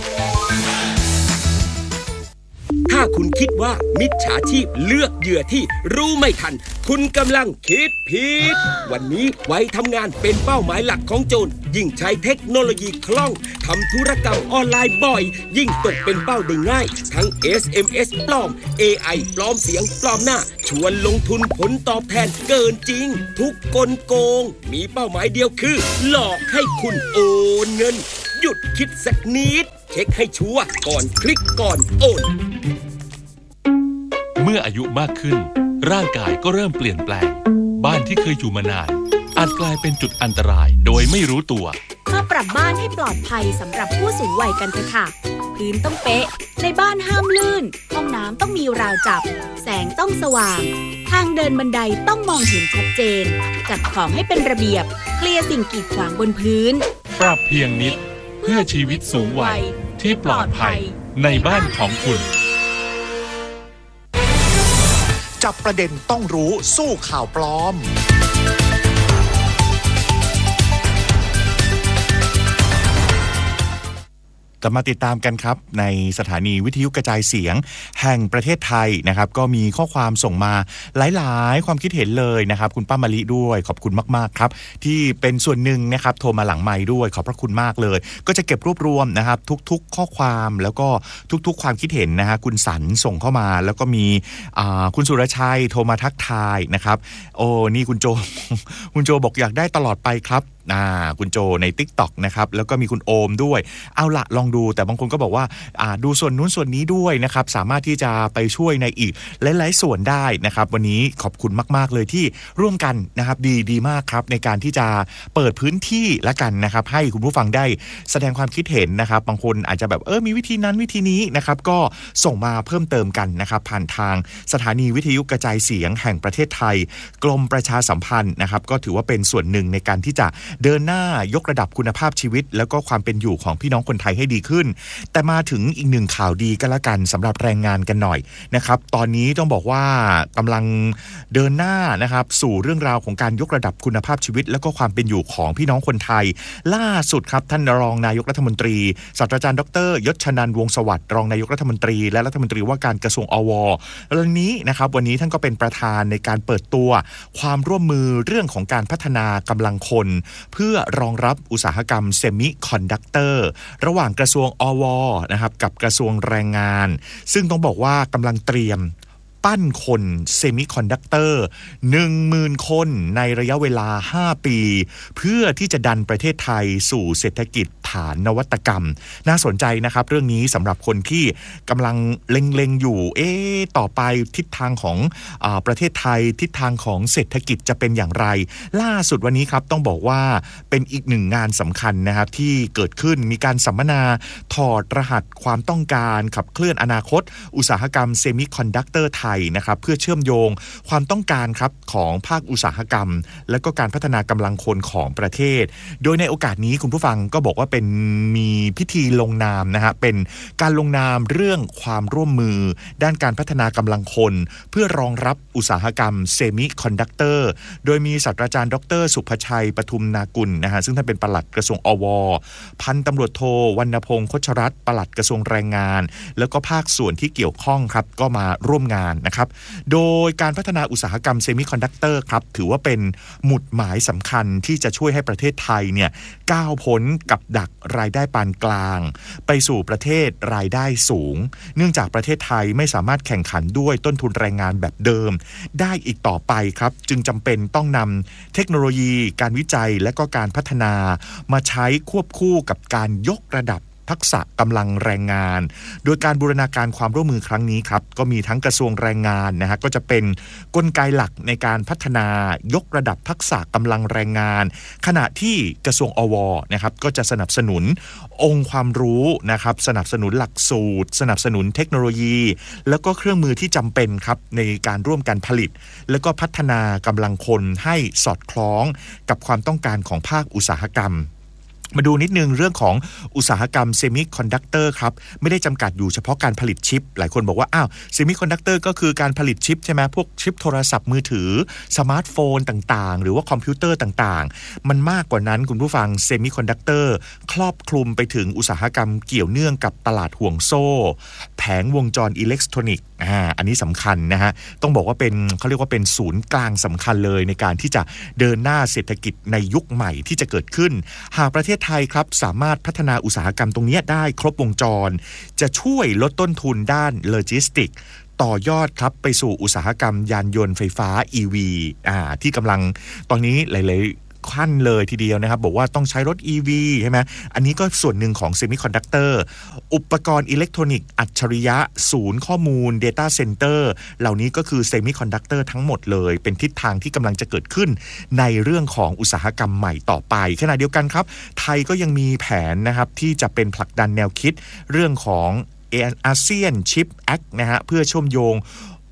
Speaker 6: ถ้าคุณคิดว่ามิจฉาชีพเลือกเหยื่อที่รู้ไม่ทันคุณกำลังคิดผิดวันนี้ไว้ทำงานเป็นเป้าหมายหลักของโจรยิ่งใช้เทคโนโลยีคล่องทำธุรกรรมออนไลน์บ่อยยิ่งตกเป็นเป้าได้ง่ายทั้ง SMS ปลอม AI ปลอมเสียงปลอมหน้าชวนลงทุนผลตอบแทนเกินจริงทุกกลโกงมีเป้าหมายเดียวคือหลอกให้คุณโอนเงินหยุดคิดสักนิดเช็คให้ชัวร์ก่อนคลิกก่อนโอน
Speaker 7: เมื่ออายุมากขึ้นร่างกายก็เริ่มเปลี่ยนแปลงบ้านที่เคยอยู่มานานอาจกลายเป็นจุดอันตรายโดยไม่รู้ตัว
Speaker 3: มาปรับบ้านให้ปลอดภัยสำหรับผู้สูงวัยกันเถอะค่ะพื้นต้องเป๊ะในบ้านห้ามลื่นห้องน้ำต้องมีราวจับแสงต้องสว่างทางเดินบันไดต้องมองเห็นชัดเจนจัดของให้เป็นระเบียบเคลียร์สิ่งกีดขวางบนพื้น
Speaker 7: ปรับเพียงนิดเพื่อชีวิตสูงวัยที่ปลอดภัยในบ้านของคุณ
Speaker 1: จับประเด็นต้องรู้สู้ข่าวปลอมลับมาติดตามกันครับในสถานีวิทยุกระจายเสียงแห่งประเทศไทยนะครับก็มีข้อความส่งมาหลายๆความคิดเห็นเลยนะครับคุณป้ามะลิด้วยขอบคุณมากๆครับที่เป็นส่วนหนึ่งนะครับโทรมาหลังไมค์ด้วยขอบพระคุณมากเลยก็จะเก็บรวบรวมนะครับทุกๆข้อความแล้วก็ทุกๆความคิดเห็นนะฮะคุณสันส่งเข้ามาแล้วก็มีคุณสุรชัยโทรมาทักทายนะครับโอ้นี่คุณโจ คุณโจบอกอยากได้ตลอดไปครับคุณโจใน TikTok นะครับแล้วก็มีคุณโอมด้วยเอาละลองดูแต่บางคนก็บอกว่าดูส่วนนู้นส่วนนี้ด้วยนะครับสามารถที่จะไปช่วยในอีกหลายๆส่วนได้นะครับวันนี้ขอบคุณมากๆเลยที่ร่วมกันนะครับดีมากครับในการที่จะเปิดพื้นที่ละกันนะครับให้คุณผู้ฟังได้แสดงความคิดเห็นนะครับบางคนอาจจะแบบมีวิธีนั้นวิธีนี้นะครับก็ส่งมาเพิ่มเติมกันนะครับผ่านทางสถานีวิทยุกระจายเสียงแห่งประเทศไทยกรมประชาสัมพันธ์นะครับก็ถือว่าเป็นส่วนหนึ่งในการที่จะเดินหน้ายกระดับคุณภาพชีวิตแล้วก็ความเป็นอยู่ของพี่น้องคนไทยให้ดีขึ้นแต่มาถึงอีกหนึ่งข่าวดีกันละกันสำหรับแรงงานกันหน่อยนะครับตอนนี้ต้องบอกว่ากำลังเดินหน้านะครับสู่เรื่องราวของการยกระดับคุณภาพชีวิตแล้วก็ความเป็นอยู่ของพี่น้องคนไทยล่าสุดครับท่านรองนายกรัฐมนตรีศาสตราจารย์ดร.ยศชนันท์วงศ์สวัสดิ์รองนายกรัฐมนตรีและรัฐมนตรีว่าการกระทรวงอว.วันนี้นะครับวันนี้ท่านก็เป็นประธานในการเปิดตัวความร่วมมือเรื่องของการพัฒนากำลังคนเพื่อรองรับอุตสาหกรรมเซมิคอนดักเตอร์ระหว่างกระทรวงอว.นะครับกับกระทรวงแรงงานซึ่งต้องบอกว่ากำลังเตรียมปั้นคนเซมิคอนดักเตอร์ 10,000 คนในระยะเวลา5ปีเพื่อที่จะดันประเทศไทยสู่เศรษฐกิจฐานนวัตกรรมน่าสนใจนะครับเรื่องนี้สำหรับคนที่กำลังเล็งๆอยู่ต่อไปทิศทางของประเทศไทยทิศทางของเศรษฐกิจจะเป็นอย่างไรล่าสุดวันนี้ครับต้องบอกว่าเป็นอีกหนึ่งงานสำคัญนะครับที่เกิดขึ้นมีการสัมมนาถอดรหัสความต้องการขับเคลื่อนอนาคตอุตสาหกรรมเซมิคอนดักเตอร์ไทยนะครับเพื่อเชื่อมโยงความต้องการครับของภาคอุตสาหกรรมและก็การพัฒนากำลังคนของประเทศโดยในโอกาสนี้คุณผู้ฟังก็บอกว่าเป็นมีพิธีลงนามนะฮะเป็นการลงนามเรื่องความร่วมมือด้านการพัฒนากำลังคนเพื่อรองรับอุตสาหกรรมเซมิคอนดักเตอร์โดยมีศาสตราจารย์ดร.สุภชัยปทุมนากุลนะฮะซึ่งท่านเป็นปลัดกระทรวงอว.พันตำรวจโทวรรณพงษ์คชรัตน์ปลัดกระทรวงแรงงานแล้วก็ภาคส่วนที่เกี่ยวข้องครับก็มาร่วมงานนะครับโดยการพัฒนาอุตสาหกรรมเซมิคอนดักเตอร์ครับถือว่าเป็นหมุดหมายสำคัญที่จะช่วยให้ประเทศไทยเนี่ยก้าวพ้นกับดักรายได้ปานกลางไปสู่ประเทศรายได้สูงเนื่องจากประเทศไทยไม่สามารถแข่งขันด้วยต้นทุนแรงงานแบบเดิมได้อีกต่อไปครับจึงจำเป็นต้องนำเทคโนโลยีการวิจัยและก็การพัฒนามาใช้ควบคู่กับการยกระดับทักษะกำลังแรงงานโดยการบูรณาการความร่วมมือครั้งนี้ครับก็มีทั้งกระทรวงแรงงานนะฮะก็จะเป็นกลไกหลักในการพัฒนายกระดับทักษะกำลังแรงงานขณะที่กระทรวงอว.นะครับก็จะสนับสนุนองค์ความรู้นะครับสนับสนุนหลักสูตรสนับสนุนเทคโนโลยีแล้วก็เครื่องมือที่จำเป็นครับในการร่วมกันผลิตแล้วก็พัฒนากำลังคนให้สอดคล้องกับความต้องการของภาคอุตสาหกรรมมาดูนิดนึงเรื่องของอุตสาหกรรมเซมิคอนดักเตอร์ครับไม่ได้จำกัดอยู่เฉพาะการผลิตชิปหลายคนบอกว่าอ้าวเซมิคอนดักเตอร์ก็คือการผลิตชิปใช่ไหมพวกชิปโทรศัพท์มือถือสมาร์ทโฟนต่างๆหรือว่าคอมพิวเตอร์ต่างๆมันมากกว่านั้นคุณผู้ฟังเซมิคอนดักเตอร์ครอบคลุมไปถึงอุตสาหกรรมเกี่ยวเนื่องกับตลาดห่วงโซ่แผงวงจรอิเล็กทรอนิกส์อันนี้สำคัญนะฮะต้องบอกว่าเป็นเขาเรียกว่าเป็นศูนย์กลางสำคัญเลยในการที่จะเดินหน้าเศรษฐกิจในยุคใหม่ที่จะเกิดขึ้นหากประเทศไทยครับสามารถพัฒนาอุตสาหกรรมตรงนี้ได้ครบวงจรจะช่วยลดต้นทุนด้านโลจิสติกต่อยอดครับไปสู่อุตสาหกรรมยานยนต์ไฟฟ้า EV ที่กำลังตอนนี้หลายขั้นเลยทีเดียวนะครับบอกว่าต้องใช้รถ EV ใช่ไหมอันนี้ก็ส่วนหนึ่งของเซมิคอนดักเตอร์อุปกรณ์อิเล็กทรอนิกส์อัจฉริยะศูนย์ข้อมูล Data Center เหล่านี้ก็คือเซมิคอนดักเตอร์ทั้งหมดเลยเป็นทิศทางที่กำลังจะเกิดขึ้นในเรื่องของอุตสาหกรรมใหม่ต่อไปขณะเดียวกันครับไทยก็ยังมีแผนนะครับที่จะเป็นผลักดันแนวคิดเรื่องของอาเซียนชิปแอคนะฮะเพื่อเชื่อมโยง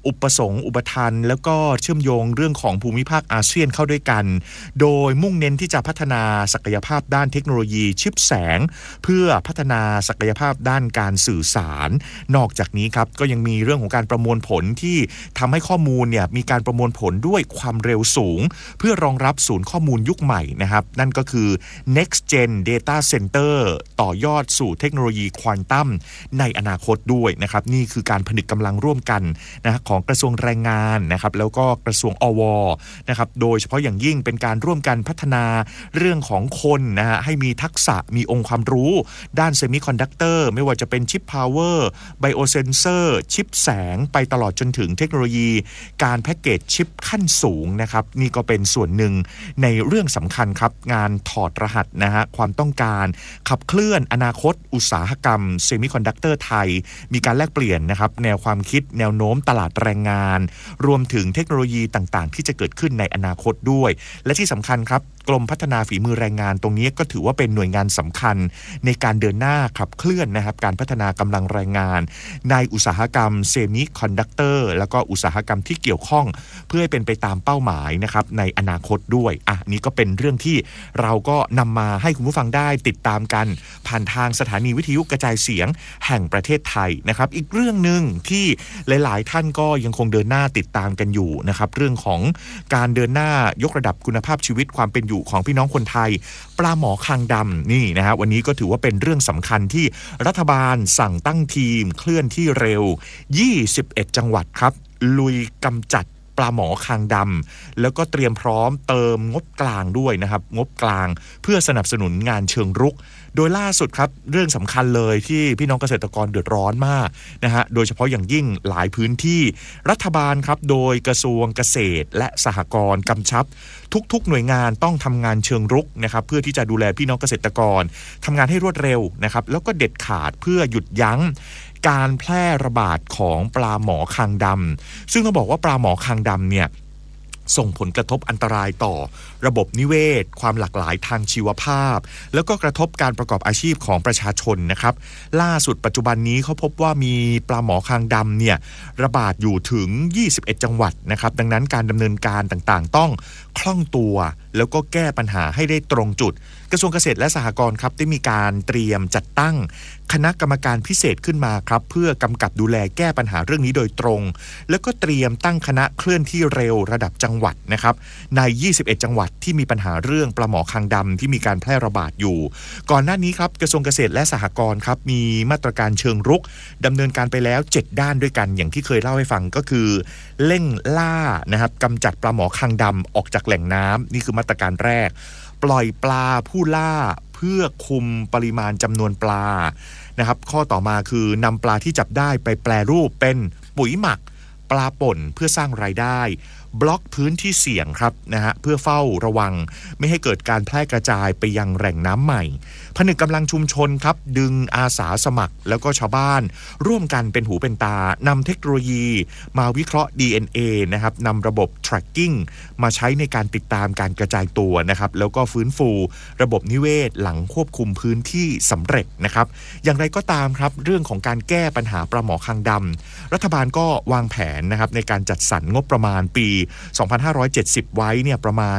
Speaker 1: อุปสงค์อุปทานแล้วก็เชื่อมโยงเรื่องของภูมิภาคอาเซียนเข้าด้วยกันโดยมุ่งเน้นที่จะพัฒนาศักยภาพด้านเทคโนโลยีชิปแสงเพื่อพัฒนาศักยภาพด้านการสื่อสารนอกจากนี้ครับก็ยังมีเรื่องของการประมวลผลที่ทำให้ข้อมูลเนี่ยมีการประมวลผลด้วยความเร็วสูงเพื่อรองรับศูนย์ข้อมูลยุคใหม่นะครับนั่นก็คือ Next Gen Data Center ต่อยอดสู่เทคโนโลยีควอนตัมในอนาคตด้วยนะครับนี่คือการผนึกกำลังร่วมกันนะของกระทรวงแรงงานนะครับแล้วก็กระทรวงอวนะครับโดยเฉพาะอย่างยิ่งเป็นการร่วมกันพัฒนาเรื่องของคนนะฮะให้มีทักษะมีองค์ความรู้ด้านเซมิคอนดักเตอร์ไม่ว่าจะเป็นชิปพาวเวอร์ไบโอเซนเซอร์ชิปแสงไปตลอดจนถึงเทคโนโลยีการแพ็กเกจชิปขั้นสูงนะครับนี่ก็เป็นส่วนหนึ่งในเรื่องสำคัญครับงานถอดรหัสนะฮะความต้องการขับเคลื่อนอนาคตอุตสาหกรรมเซมิคอนดักเตอร์ไทยมีการแลกเปลี่ยนนะครับแนวความคิดแนวโน้มตลาดแรงงานรวมถึงเทคโนโลยีต่างๆที่จะเกิดขึ้นในอนาคตด้วยและที่สำคัญครับกรมพัฒนาฝีมือแรงงานตรงนี้ก็ถือว่าเป็นหน่วยงานสำคัญในการเดินหน้าขับเคลื่อนนะครับการพัฒนากำลังแรงงานในอุตสาหกรรมเซมิคอนดักเตอร์แล้วก็อุตสาหกรรมที่เกี่ยวข้องเพื่อให้เป็นไปตามเป้าหมายนะครับในอนาคตด้วยนี่ก็เป็นเรื่องที่เราก็นำมาให้คุณผู้ฟังได้ติดตามกันผ่านทางสถานีวิทยุกระจายเสียงแห่งประเทศไทยนะครับอีกเรื่องนึงที่หลายๆท่านก็ยังคงเดินหน้าติดตามกันอยู่นะครับเรื่องของการเดินหน้ายกระดับคุณภาพชีวิตความเป็นอยู่ของพี่น้องคนไทยปลาหมอคางดำนี่นะฮะวันนี้ก็ถือว่าเป็นเรื่องสำคัญที่รัฐบาลสั่งตั้งทีมเคลื่อนที่เร็ว21จังหวัดครับลุยกำจัดปลาหมอคางดำแล้วก็เตรียมพร้อมเติมงบกลางด้วยนะครับงบกลางเพื่อสนับสนุนงานเชิงรุกโดยล่าสุดครับเรื่องสำคัญเลยที่พี่น้องเกษตรกรเดือดร้อนมากนะฮะโดยเฉพาะอย่างยิ่งหลายพื้นที่รัฐบาลครับโดยกระทรวงเกษตรและสหกรณ์กำชับทุกๆหน่วยงานต้องทำงานเชิงรุกนะครับเพื่อที่จะดูแลพี่น้องเกษตรกรทำงานให้รวดเร็วนะครับแล้วก็เด็ดขาดเพื่อหยุดยั้งการแพร่ระบาดของปลาหมอคางดำซึ่งต้องบอกว่าปลาหมอคางดำเนี่ยส่งผลกระทบอันตรายต่อระบบนิเวศความหลากหลายทางชีวภาพแล้วก็กระทบการประกอบอาชีพของประชาชนนะครับล่าสุดปัจจุบันนี้เขาพบว่ามีปลาหมอคางดำเนี่ยระบาดอยู่ถึง21จังหวัดนะครับดังนั้นการดำเนินการต่างๆต้องคล่องตัวแล้วก็แก้ปัญหาให้ได้ตรงจุดกระทรวงเกษตรและสหกรณ์ครับได้มีการเตรียมจัดตั้งคณะกรรมการพิเศษขึ้นมาครับเพื่อกำกับดูแลแก้ปัญหาเรื่องนี้โดยตรงแล้วก็เตรียมตั้งคณะเคลื่อนที่เร็วระดับจังหวัดนะครับใน21จังหวัดที่มีปัญหาเรื่องปลาหมอคางดำที่มีการแพร่ระบาดอยู่ก่อนหน้านี้ครับกระทรวงเกษตรและสหกรณ์ครับมีมาตรการเชิงรุกดำเนินการไปแล้ว7ด้านด้วยกันอย่างที่เคยเล่าให้ฟังก็คือเร่งล่านะครับกำจัดปลาหมอคางดำออกจากแหล่งน้ำนี่คือมาตรการแรกปล่อยปลาผู้ล่าเพื่อคุมปริมาณจำนวนปลานะครับข้อต่อมาคือนำปลาที่จับได้ไปแปรรูปเป็นปุ๋ยหมักปลาป่นเพื่อสร้างรายได้บล็อกพื้นที่เสี่ยงครับนะฮะเพื่อเฝ้าระวังไม่ให้เกิดการแพร่กระจายไปยังแหล่งน้ำใหม่ผนึกกำลังชุมชนครับดึงอาสาสมัครแล้วก็ชาวบ้านร่วมกันเป็นหูเป็นตานำเทคโนโลยีมาวิเคราะห์ DNA นะครับนำระบบ tracking มาใช้ในการติดตามการกระจายตัวนะครับแล้วก็ฟื้นฟูระบบนิเวศหลังควบคุมพื้นที่สำเร็จนะครับอย่างไรก็ตามครับเรื่องของการแก้ปัญหาปลาหมอคางดำรัฐบาลก็วางแผนนะครับในการจัดสรรงบประมาณปี2570ไว้เนี่ยประมาณ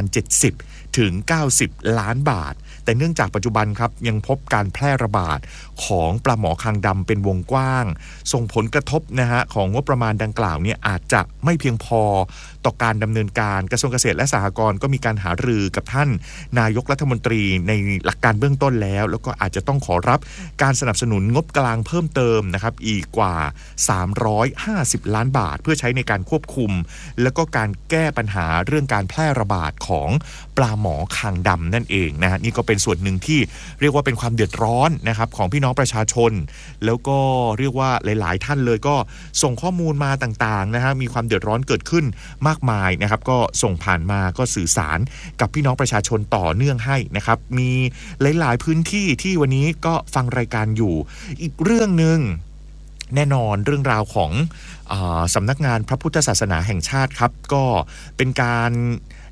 Speaker 1: 70ถึง90ล้านบาทแต่เนื่องจากปัจจุบันครับยังพบการแพร่ระบาดของปลาหมอคางดำเป็นวงกว้างส่งผลกระทบนะฮะของงบประมาณดังกล่าวเนี่ยอาจจะไม่เพียงพอต่อการดำเนินการกระทรวงเกษตรและสหกรณ์ก็มีการหารือกับท่านนายกรัฐมนตรีในหลักการเบื้องต้นแล้วก็อาจจะต้องขอรับการสนับสนุนงบกลางเพิ่มเติมนะครับอีกกว่า350ล้านบาทเพื่อใช้ในการควบคุมแล้วก็การแก้ปัญหาเรื่องการแพร่ระบาดของปลาหมอคางดำนั่นเองนะฮะนี่ก็เป็นส่วนหนึ่งที่เรียกว่าเป็นความเดือดร้อนนะครับของพี่น้องประชาชนแล้วก็เรียกว่าหลายๆท่านเลยก็ส่งข้อมูลมาต่างๆนะฮะมีความเดือดร้อนเกิดขึ้นมากมายนะครับก็ส่งผ่านมาก็สื่อสารกับพี่น้องประชาชนต่อเนื่องให้นะครับมีหลายๆพื้นที่ที่วันนี้ก็ฟังรายการอยู่อีกเรื่องนึงแน่นอนเรื่องราวของสำนักงานพระพุทธศาสนาแห่งชาติครับก็เป็นการ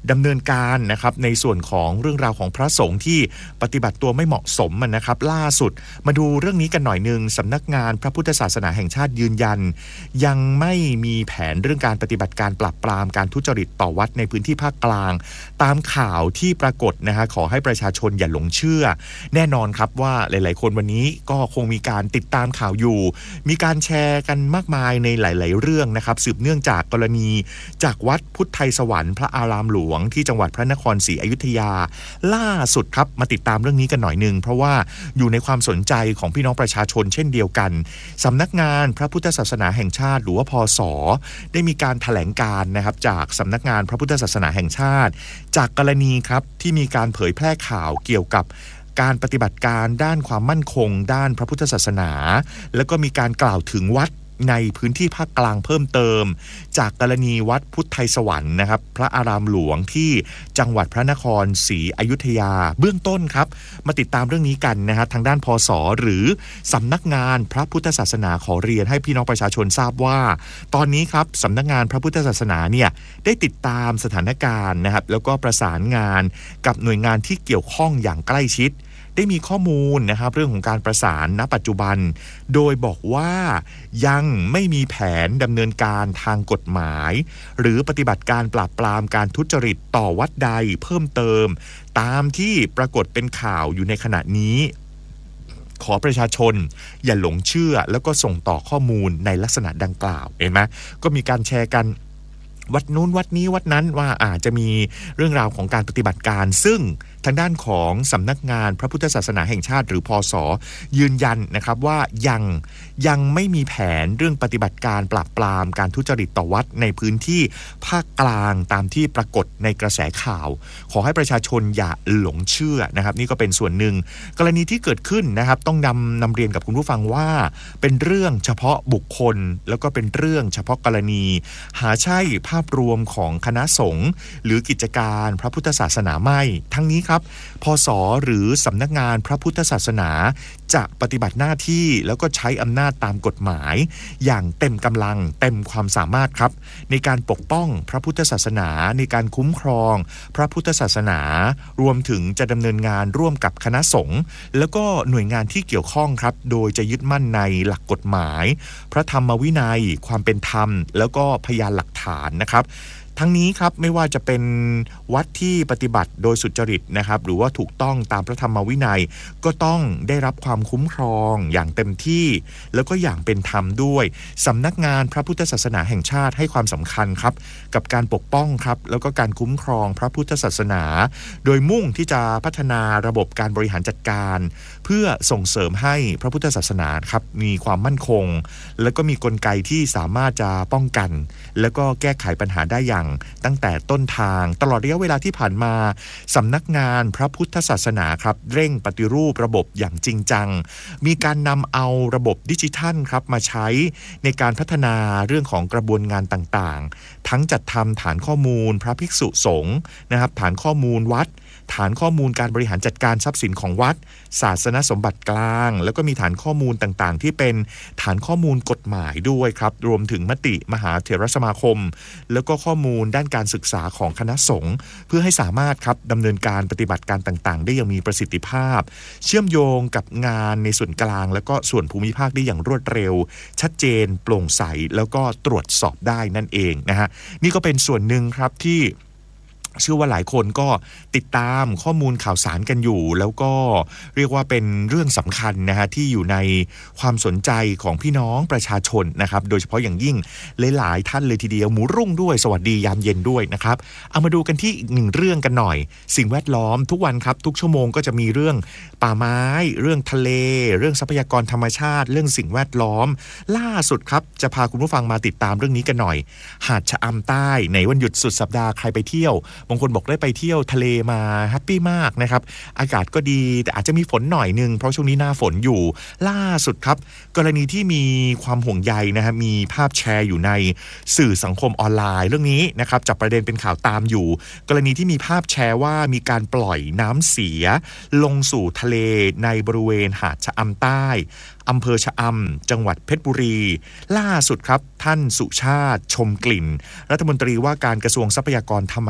Speaker 1: ดำเนินการนะครับในส่วนของเรื่องราวของพระสงฆ์ที่ปฏิบัติตัวไม่เหมาะสมนะครับล่าสุดมาดูเรื่องนี้กันหน่อยนึงสำนักงานพระพุทธศาสนาแห่งชาติยืนยันยังไม่มีแผนเรื่องการปฏิบัติการปราบปรามการทุจริตต่อวัดในพื้นที่ภาคกลางตามข่าวที่ปรากฏนะฮะขอให้ประชาชนอย่าหลงเชื่อแน่นอนครับว่าหลายๆคนวันนี้ก็คงมีการติดตามข่าวอยู่มีการแชร์กันมากมายในหลายๆเรื่องนะครับสืบเนื่องจากกรณีจากวัดพุทธไทยสวรรค์พระอารามหลวงที่จังหวัดพระนครศรีอยุธยาล่าสุดครับมาติดตามเรื่องนี้กันหน่อยนึงเพราะว่าอยู่ในความสนใจของพี่น้องประชาชนเช่นเดียวกันสำนักงานพระพุทธศาสนาแห่งชาติหรือว่าพศได้มีการแถลงการนะครับจากสำนักงานพระพุทธศาสนาแห่งชาติจากกรณีครับที่มีการเผยแพร่ข่าวเกี่ยวกับการปฏิบัติการด้านความมั่นคงด้านพระพุทธศาสนาแล้วก็มีการกล่าวถึงวัดในพื้นที่ภาคกลางเพิ่มเติมจากกรณีวัดพุทธไทยสวรรค์นะครับพระอารามหลวงที่จังหวัดพระนครศรีอยุธยาเบื้องต้นครับมาติดตามเรื่องนี้กันนะฮะทางด้านพศหรือสำนักงานพระพุทธศาสนาขอเรียนให้พี่น้องประชาชนทราบว่าตอนนี้ครับสำนักงานพระพุทธศาสนาเนี่ยได้ติดตามสถานการณ์นะครับแล้วก็ประสานงานกับหน่วยงานที่เกี่ยวข้องอย่างใกล้ชิดได้มีข้อมูลนะครับเรื่องของการประสานณปัจจุบันโดยบอกว่ายังไม่มีแผนดำเนินการทางกฎหมายหรือปฏิบัติการปราบปรามการทุจริตต่อวัดใดเพิ่มเติมตามที่ปรากฏเป็นข่าวอยู่ในขณะนี้ขอประชาชนอย่าหลงเชื่อแล้วก็ส่งต่อข้อมูลในลักษณะดังกล่าวเห็นไหมก็มีการแชร์กันวัดนู้นวัดนี้วัดนั้นว่าอาจจะมีเรื่องราวของการปฏิบัติการซึ่งทางด้านของสำนักงานพระพุทธศาสนาแห่งชาติหรือพศยืนยันนะครับว่ายังไม่มีแผนเรื่องปฏิบัติการปราบปรามการทุจริตต่อวัดในพื้นที่ภาคกลางตามที่ปรากฏในกระแสข่าวขอให้ประชาชนอย่าหลงเชื่อนะครับนี่ก็เป็นส่วนหนึ่งกรณีที่เกิดขึ้นนะครับต้องนำเรียนกับคุณผู้ฟังว่าเป็นเรื่องเฉพาะบุคคลแล้วก็เป็นเรื่องเฉพาะกรณีหาใช่ภาพรวมของคณะสงฆ์หรือกิจการพระพุทธศาสนาไม่ทั้งนี้ครับพศหรือสำนักงานพระพุทธศาสนาจะปฏิบัติหน้าที่แล้วก็ใช้อำนาจตามกฎหมายอย่างเต็มกำลังเต็มความสามารถครับในการปกป้องพระพุทธศาสนาในการคุ้มครองพระพุทธศาสนารวมถึงจะดำเนินงานร่วมกับคณะสงฆ์แล้วก็หน่วยงานที่เกี่ยวข้องครับโดยจะยึดมั่นในหลักกฎหมายพระธรรมวินัยความเป็นธรรมแล้วก็พยานหลักฐานนะครับทั้งนี้ครับไม่ว่าจะเป็นวัดที่ปฏิบัติโดยสุจริตนะครับหรือว่าถูกต้องตามพระธรรมวินัยก็ต้องได้รับความคุ้มครองอย่างเต็มที่แล้วก็อย่างเป็นธรรมด้วยสำนักงานพระพุทธศาสนาแห่งชาติให้ความสำคัญครับกับการปกป้องครับแล้วก็การคุ้มครองพระพุทธศาสนาโดยมุ่งที่จะพัฒนาระบบการบริหารจัดการเพื่อส่งเสริมให้พระพุทธศาสนาครับมีความมั่นคงแล้วก็มีกลไกที่สามารถจะป้องกันแล้วก็แก้ไขปัญหาได้อย่างตั้งแต่ต้นทางตลอดระยะเวลาที่ผ่านมาสำนักงานพระพุทธศาสนาครับเร่งปฏิรูประบบอย่างจริงจังมีการนำเอาระบบดิจิทัลครับมาใช้ในการพัฒนาเรื่องของกระบวนงานต่างๆทั้งจัดทำฐานข้อมูลพระภิกษุสงฆ์นะครับฐานข้อมูลวัดฐานข้อมูลการบริหารจัดการทรัพย์สินของวัดศาสนสมบัติกลางแล้วก็มีฐานข้อมูลต่างๆที่เป็นฐานข้อมูลกฎหมายด้วยครับรวมถึงมติมหาเถรสมาคมแล้วก็ข้อมูลด้านการศึกษาของคณะสงฆ์เพื่อให้สามารถครับดำเนินการปฏิบัติการต่างๆได้อย่างมีประสิทธิภาพเชื่อมโยงกับงานในส่วนกลางแล้วก็ส่วนภูมิภาคได้อย่างรวดเร็วชัดเจนโปร่งใสแล้วก็ตรวจสอบได้นั่นเองนะฮะนี่ก็เป็นส่วนหนึ่งครับที่เชื่อว่าหลายคนก็ติดตามข้อมูลข่าวสารกันอยู่แล้วก็เรียกว่าเป็นเรื่องสำคัญนะฮะที่อยู่ในความสนใจของพี่น้องประชาชนนะครับโดยเฉพาะอย่างยิ่งหลายๆท่านเลยทีเดียวหมูรุ่งด้วยสวัสดียามเย็นด้วยนะครับเอามาดูกันที่อีกหนึ่งเรื่องกันหน่อยสิ่งแวดล้อมทุกวันครับทุกชั่วโมงก็จะมีเรื่องป่าไม้เรื่องทะเลเรื่องทรัพยากรธรรมชาติเรื่องสิ่งแวดล้อมล่าสุดครับจะพาคุณผู้ฟังมาติดตามเรื่องนี้กันหน่อยหาดชะอำใต้ในวันหยุดสุดสัปดาห์ใครไปเที่ยวบางคนบอกได้ไปเที่ยวทะเลมาแฮปปี้มากนะครับอากาศก็ดีแต่อาจจะมีฝนหน่อยนึงเพราะช่วงนี้หน้าฝนอยู่ล่าสุดครับกรณีที่มีความห่วงใยนะฮะมีภาพแชร์อยู่ในสื่อสังคมออนไลน์เรื่องนี้นะครับจับประเด็นเป็นข่าวตามอยู่กรณีที่มีภาพแชร์ว่ามีการปล่อยน้ำเสียลงสู่ทะเลในบริเวณหาดชะอำใต้อำเภอชะอำจังหวัดเพชรบุรีล่าสุดครับท่านสุชาติชมกลิ่นรัฐมนตรีว่าการกระทรวงทรัพยากรธรรมชาติ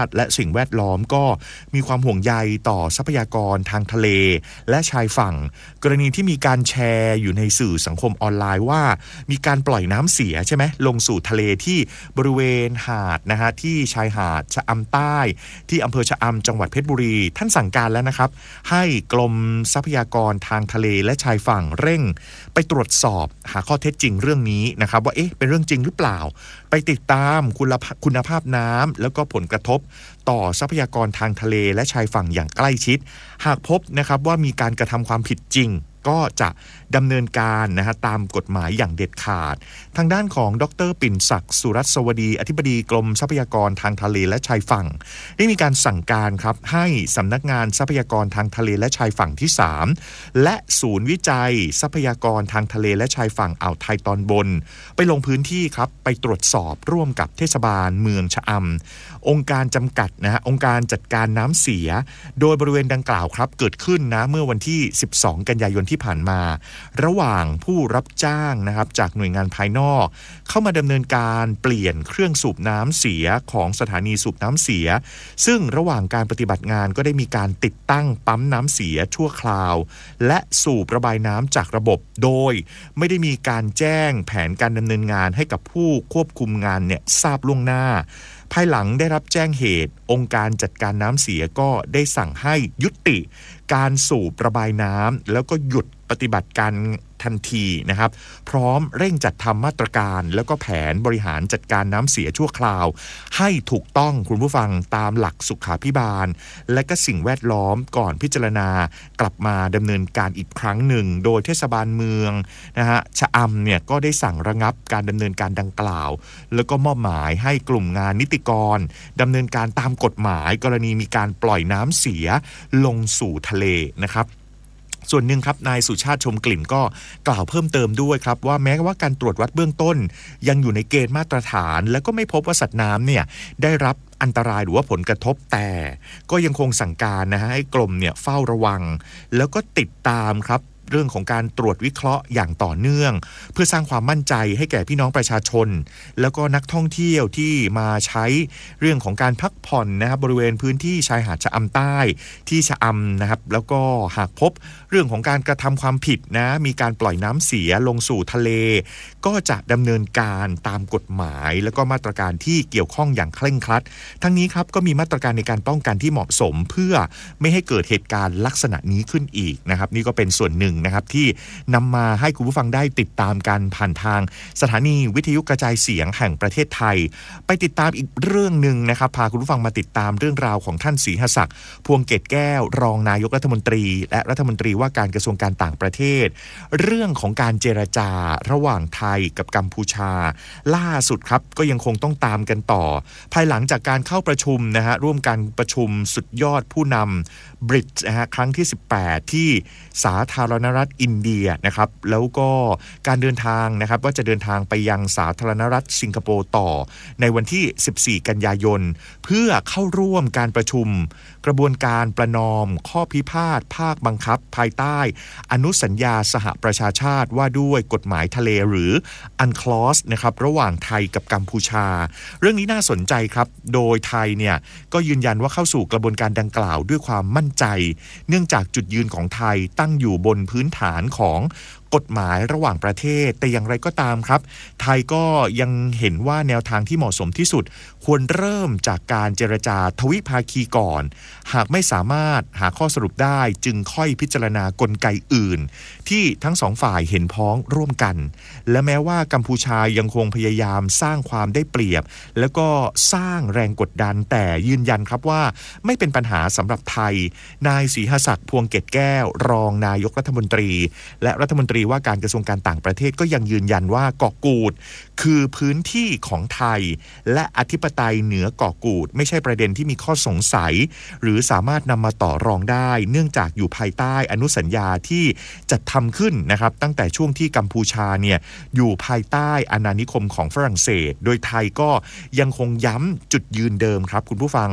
Speaker 1: ติและสิ่งแวดล้อมก็มีความห่วงใยต่อทรัพยากรทางทะเลและชายฝั่งกรณีที่มีการแชร์อยู่ในสื่อสังคมออนไลน์ว่ามีการปล่อยน้ำเสียใช่ไหมลงสู่ทะเลที่บริเวณหาดนะฮะที่ชายหาดชะอำใต้ที่อำเภอชะอำจังหวัดเพชรบุรีท่านสั่งการแล้วนะครับให้กรมทรัพยากรทางทะเลและชายฝั่งเร่งไปตรวจสอบหาข้อเท็จจริงเรื่องนี้นะครับว่าเป็นเรื่องจริงหรือเปล่าไปติดตามคุณภาพน้ำแล้วก็ผลกระทบต่อทรัพยากรทางทะเลและชายฝั่งอย่างใกล้ชิดหากพบนะครับว่ามีการกระทำความผิดจริงก็จะดำเนินการนะฮะตามกฎหมายอย่างเด็ดขาดทางด้านของดร.ปิ่นศักดิ์สุรัสวดีอธิบดีกรมทรัพยากรทางทะเลและชายฝั่งได้มีการสั่งการครับให้สำนักงานทรัพยากรทางทะเลและชายฝั่งที่3และศูนย์วิจัยทรัพยากรทางทะเลและชายฝั่งอ่าวไทยตอนบนไปลงพื้นที่ครับไปตรวจสอบร่วมกับเทศบาลเมืองชะอำองค์การจำกัดนะฮะองค์การจัดการน้ำเสียโดยบริเวณดังกล่าวครับเกิดขึ้นนะเมื่อวันที่12กันยายนที่ผ่านมาระหว่างผู้รับจ้างนะครับจากหน่วยงานภายนอกเข้ามาดำเนินการเปลี่ยนเครื่องสูบน้ำเสียของสถานีสูบน้ำเสียซึ่งระหว่างการปฏิบัติงานก็ได้มีการติดตั้งปั๊มน้ำเสียชั่วคราวและสูบระบายน้ำจากระบบโดยไม่ได้มีการแจ้งแผนการดำเนินงานให้กับผู้ควบคุมงานเนี่ยทราบล่วงหน้าภายหลังได้รับแจ้งเหตุองค์การจัดการน้ำเสียก็ได้สั่งให้ยุติการสูบระบายน้ำแล้วก็หยุดปฏิบัติการทันทีนะครับพร้อมเร่งจัดทำมาตรการแล้วก็แผนบริหารจัดการน้ำเสียชั่วคราวให้ถูกต้องคุณผู้ฟังตามหลักสุขาภิบาลและก็สิ่งแวดล้อมก่อนพิจารณากลับมาดำเนินการอีกครั้งหนึ่งโดยเทศบาลเมืองนะฮะชะอำเนี่ยก็ได้สั่งระงับการดำเนินการดังกล่าวแล้วก็มอบหมายให้กลุ่มงานนิติกรดำเนินการตามกฎหมายกรณีมีการปล่อยน้ำเสียลงสู่ทะเลนะครับส่วนหนึ่งครับนายสุชาติชมกลิ่นก็กล่าวเพิ่มเติมด้วยครับว่าแม้ว่าการตรวจวัดเบื้องต้นยังอยู่ในเกณฑ์มาตรฐานแล้วก็ไม่พบว่าสัตว์น้ำเนี่ยได้รับอันตรายหรือว่าผลกระทบแต่ก็ยังคงสั่งการนะฮะให้กรมเนี่ยเฝ้าระวังแล้วก็ติดตามครับเรื่องของการตรวจวิเคราะห์อย่างต่อเนื่องเพื่อสร้างความมั่นใจให้แก่พี่น้องประชาชนแล้วก็นักท่องเที่ยวที่มาใช้เรื่องของการพักผ่อนนะครับบริเวณพื้นที่ชายหาดชะอำใต้ที่ชะอำนะครับแล้วก็หากพบเรื่องของการกระทำความผิดนะมีการปล่อยน้ำเสียลงสู่ทะเลก็จะดำเนินการตามกฎหมายแล้วก็มาตรการที่เกี่ยวข้องอย่างเคร่งครัดทั้งนี้ครับก็มีมาตรการในการป้องกันที่เหมาะสมเพื่อไม่ให้เกิดเหตุการณ์ลักษณะนี้ขึ้นอีกนะครับนี่ก็เป็นส่วนหนึ่งนะครับที่นำมาให้คุณผู้ฟังได้ติดตามกันผ่านทางสถานีวิทยุกระจายเสียงแห่งประเทศไทยไปติดตามอีกเรื่องนึงนะครับพาคุณผู้ฟังมาติดตามเรื่องราวของท่านศรีหศักดิ์พวงเกตแก้วรองนายกรัฐมนตรีและรัฐมนตรีว่าการกระทรวงการต่างประเทศเรื่องของการเจรจาระหว่างไทยกับกัมพูชาล่าสุดครับก็ยังคงต้องตามกันต่อภายหลังจากการเข้าประชุมนะฮะร่วมกันประชุมสุดยอดผู้นำบริดจ์นะฮะครั้งที่18ที่สาธารณรัฐอินเดียนะครับแล้วก็การเดินทางนะครับว่าจะเดินทางไปยังสาธารณรัฐสิงคโปร์ต่อในวันที่14กันยายนเพื่อเข้าร่วมการประชุมกระบวนการประนอมข้อพิพาทภาคบังคับภายใต้อนุสัญญาสหประชาชาติว่าด้วยกฎหมายทะเลหรือ UNCLOS นะครับระหว่างไทยกับกัมพูชาเรื่องนี้น่าสนใจครับโดยไทยเนี่ยก็ยืนยันว่าเข้าสู่กระบวนการดังกล่าวด้วยความมั่นใจเนื่องจากจุดยืนของไทยตั้งอยู่บนพื้นฐานของกฎหมายระหว่างประเทศแต่อย่างไรก็ตามครับไทยก็ยังเห็นว่าแนวทางที่เหมาะสมที่สุดควรเริ่มจากการเจรจาทวิภาคีก่อนหากไม่สามารถหาข้อสรุปได้จึงค่อยพิจารณากลไกอื่นที่ทั้งสองฝ่ายเห็นพ้องร่วมกันและแม้ว่ากัมพูชายังคงพยายามสร้างความได้เปรียบแล้วก็สร้างแรงกดดันแต่ยืนยันครับว่าไม่เป็นปัญหาสำหรับไทยนายศรีหศักดิ์พวงเกตแก้วรองนายกรัฐมนตรีและรัฐมนตรีว่าการกระทรวงการต่างประเทศก็ยังยืนยันว่าเกาะกูดคือพื้นที่ของไทยและอธิปไตยเหนือเกาะกูดไม่ใช่ประเด็นที่มีข้อสงสัยหรือสามารถนำมาต่อรองได้เนื่องจากอยู่ภายใต้อนุสัญญาที่จัดทำขึ้นนะครับตั้งแต่ช่วงที่กัมพูชาเนี่ยอยู่ภายใต้อาณานิคมของฝรั่งเศสโดยไทยก็ยังคงย้ำจุดยืนเดิมครับคุณผู้ฟัง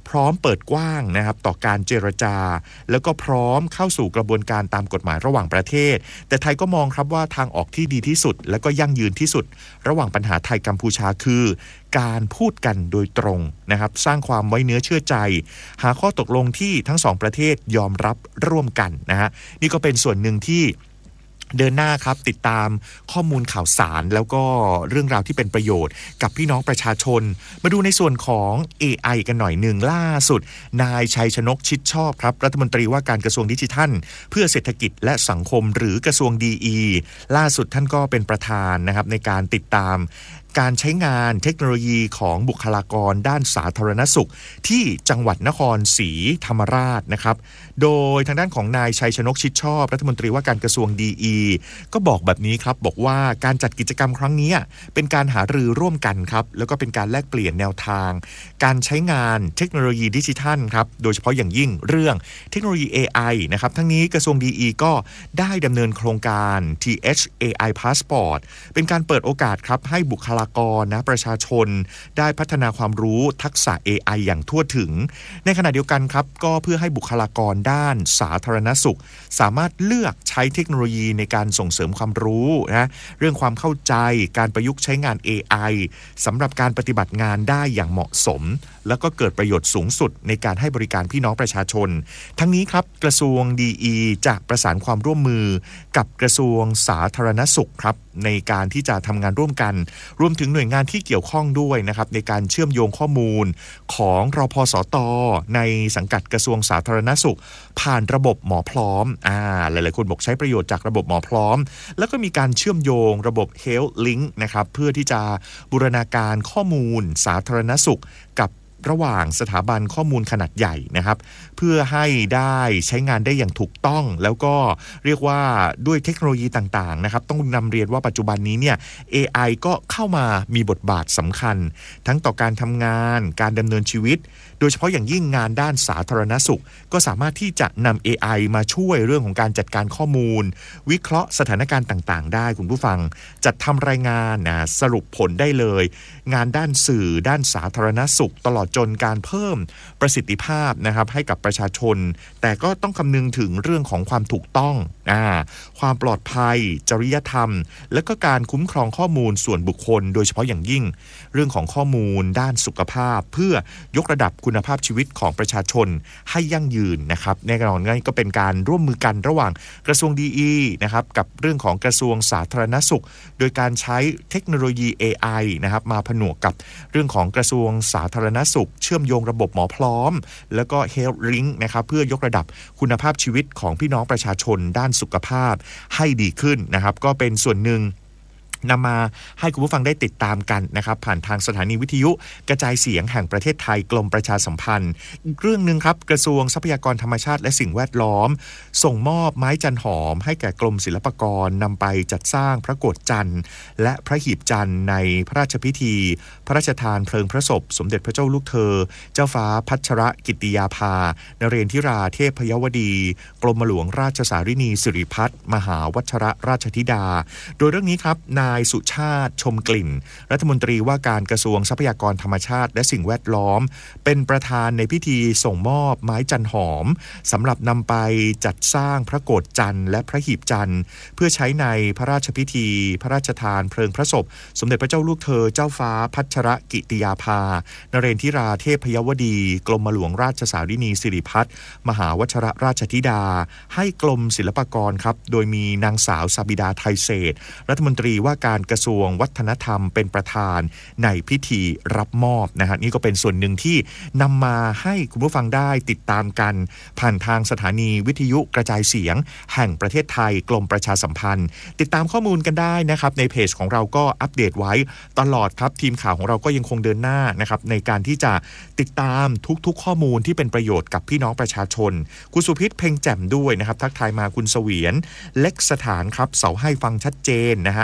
Speaker 1: พร้อมเปิดกว้างนะครับต่อการเจรจาแล้วก็พร้อมเข้าสู่กระบวนการตามกฎหมายระหว่างประเทศแต่ไทยก็มองครับว่าทางออกที่ดีที่สุดและก็ยั่งยืนที่สุดระหว่างปัญหาไทยกัมพูชาคือการพูดกันโดยตรงนะครับสร้างความไว้เนื้อเชื่อใจหาข้อตกลงที่ทั้งสองประเทศยอมรับร่วมกันนะฮะนี่ก็เป็นส่วนหนึ่งที่เดินหน้าครับติดตามข้อมูลข่าวสารแล้วก็เรื่องราวที่เป็นประโยชน์กับพี่น้องประชาชนมาดูในส่วนของ AI กันหน่อยหนึ่งล่าสุดนายชัยชนกชิดชอบครับรัฐมนตรีว่าการกระทรวงดิจิทัลเพื่อเศรษฐกิจและสังคมหรือกระทรวงDEล่าสุดท่านก็เป็นประธานนะครับในการติดตามการใช้งานเทคโนโลยีของบุคลากรด้านสาธารณสุขที่จังหวัดนครศรีธรรมราชนะครับโดยทางด้านของนายชัยชนกชิดชอบรัฐมนตรีว่าการกระทรวงDEก็บอกแบบนี้ครับบอกว่าการจัดกิจกรรมครั้งนี้เป็นการหารือร่วมกันครับแล้วก็เป็นการแลกเปลี่ยนแนวทางการใช้งานเทคโนโลยีดิจิทัลครับโดยเฉพาะอย่างยิ่งเรื่องเทคโนโลยี AI นะครับทั้งนี้กระทรวงDEก็ได้ดำเนินโครงการ TH AI Passport เป็นการเปิดโอกาสครับให้บุคลากรนะประชาชนได้พัฒนาความรู้ทักษะ AI อย่างทั่วถึงในขณะเดียวกันครับก็เพื่อให้บุคลากรด้านสาธารณสุขสามารถเลือกใช้เทคโนโลยีในการส่งเสริมความรู้นะเรื่องความเข้าใจการประยุกต์ใช้งาน AI สำหรับการปฏิบัติงานได้อย่างเหมาะสมแล้วก็เกิดประโยชน์สูงสุดในการให้บริการพี่น้องประชาชนทั้งนี้ครับกระทรวงDEจะประสานความร่วมมือกับกระทรวงสาธารณสุขครับในการที่จะทำงานร่วมกันรวมถึงหน่วยงานที่เกี่ยวข้องด้วยนะครับในการเชื่อมโยงข้อมูลของรพสต.ในสังกัดกระทรวงสาธารณสุขผ่านระบบหมอพร้อมหลายๆคนบอกใช้ประโยชน์จากระบบหมอพร้อมแล้วก็มีการเชื่อมโยงระบบ Health Link นะครับเพื่อที่จะบูรณาการข้อมูลสาธารณสุขกับระหว่างสถาบันข้อมูลขนาดใหญ่นะครับเพื่อให้ได้ใช้งานได้อย่างถูกต้องแล้วก็เรียกว่าด้วยเทคโนโลยีต่างๆนะครับต้องนำเรียนว่าปัจจุบันนี้เนี่ย AI ก็เข้ามามีบทบาทสำคัญทั้งต่อการทำงานการดำเนินชีวิตโดยเฉพาะอย่างยิ่งงานด้านสาธารณสุขก็สามารถที่จะนำ AI มาช่วยเรื่องของการจัดการข้อมูลวิเคราะห์สถานการณ์ต่างๆได้คุณผู้ฟังจัดทำรายงานสรุปผลได้เลยงานด้านสื่อด้านสาธารณสุขตลอดจนการเพิ่มประสิทธิภาพนะครับให้กับประชาชนแต่ก็ต้องคำนึงถึงเรื่องของความถูกต้องความปลอดภัยจริยธรรมและก็การคุ้มครองข้อมูลส่วนบุคคลโดยเฉพาะอย่างยิ่งเรื่องของข้อมูลด้านสุขภาพเพื่อยกระดับคุณภาพชีวิตของประชาชนให้ยั่งยืนนะครับแน่นอนง่ายก็เป็นการร่วมมือกันระหว่างกระทรวงDEนะครับกับเรื่องของกระทรวงสาธารณสุขโดยการใช้เทคโนโลยี AI นะครับมาผนวกกับเรื่องของกระทรวงสาธารณสุขเชื่อมโยงระบบหมอพร้อมแล้วก็ Health Link นะครับเพื่อยกระดับคุณภาพชีวิตของพี่น้องประชาชนด้านสุขภาพให้ดีขึ้นนะครับก็เป็นส่วนหนึ่งนำมาให้คุณผู้ฟังได้ติดตามกันนะครับผ่านทางสถานีวิทยุกระจายเสียงแห่งประเทศไทยกรมประชาสัมพันธ์อีกเรื่องนึงครับกระทรวงทรัพยากรธรรมชาติและสิ่งแวดล้อมส่งมอบไม้จันหอมให้แก่กรมศิลปากรนำไปจัดสร้างพระโกฐจันทร์และพระหีบจันทร์ในพระราชพิธีพระราชทานเพลิงพระศพสมเด็จพระเจ้าลูกเธอเจ้าฟ้าพัชรกิติยาภานเรนทิราเทพยวดีกรมหลวงราชสารินีสิริพัฒน์มหาวัชรราชธิดาโดยเรื่องนี้ครับนายสุชาติชมกลิ่นรัฐมนตรีว่าการกระทรวงทรัพยากรธรรมชาติและสิ่งแวดล้อมเป็นประธานในพิธีส่งมอบไม้จันหอมสำหรับนำไปจัดสร้างพระโกฐจันทร์และพระหีบจันทร์เพื่อใช้ในพระราชพิธีพระราชทานเพลิงพระศพสมเด็จพระเจ้าลูกเธอเจ้าฟ้าพัชรกิติยาภานเรนทิราเทพยวดีกรมหลวงราชสารินีสิริพัฒน์มหาวัชรราชธิดาให้กรมศิลปากรครับโดยมีนางสาวสบิดาไทยเศรษฐ์รัฐมนตรีว่าการกระทรวงวัฒนธรรมเป็นประธานในพิธีรับมอบนะฮะนี่ก็เป็นส่วนหนึ่งที่นำมาให้คุณผู้ฟังได้ติดตามกันผ่านทางสถานีวิทยุกระจายเสียงแห่งประเทศไทยกรมประชาสัมพันธ์ติดตามข้อมูลกันได้นะครับในเพจของเราก็อัปเดตไว้ตลอดครับทีมข่าวของเราก็ยังคงเดินหน้านะครับในการที่จะติดตามทุกข้อมูลที่เป็นประโยชน์กับพี่น้องประชาชนคุณสุพิษเพ็งแจ่มด้วยนะครับทักทายมาคุณเสวียนเล็กสถานครับเสาให้ฟังชัดเจนนะฮะแล้วก็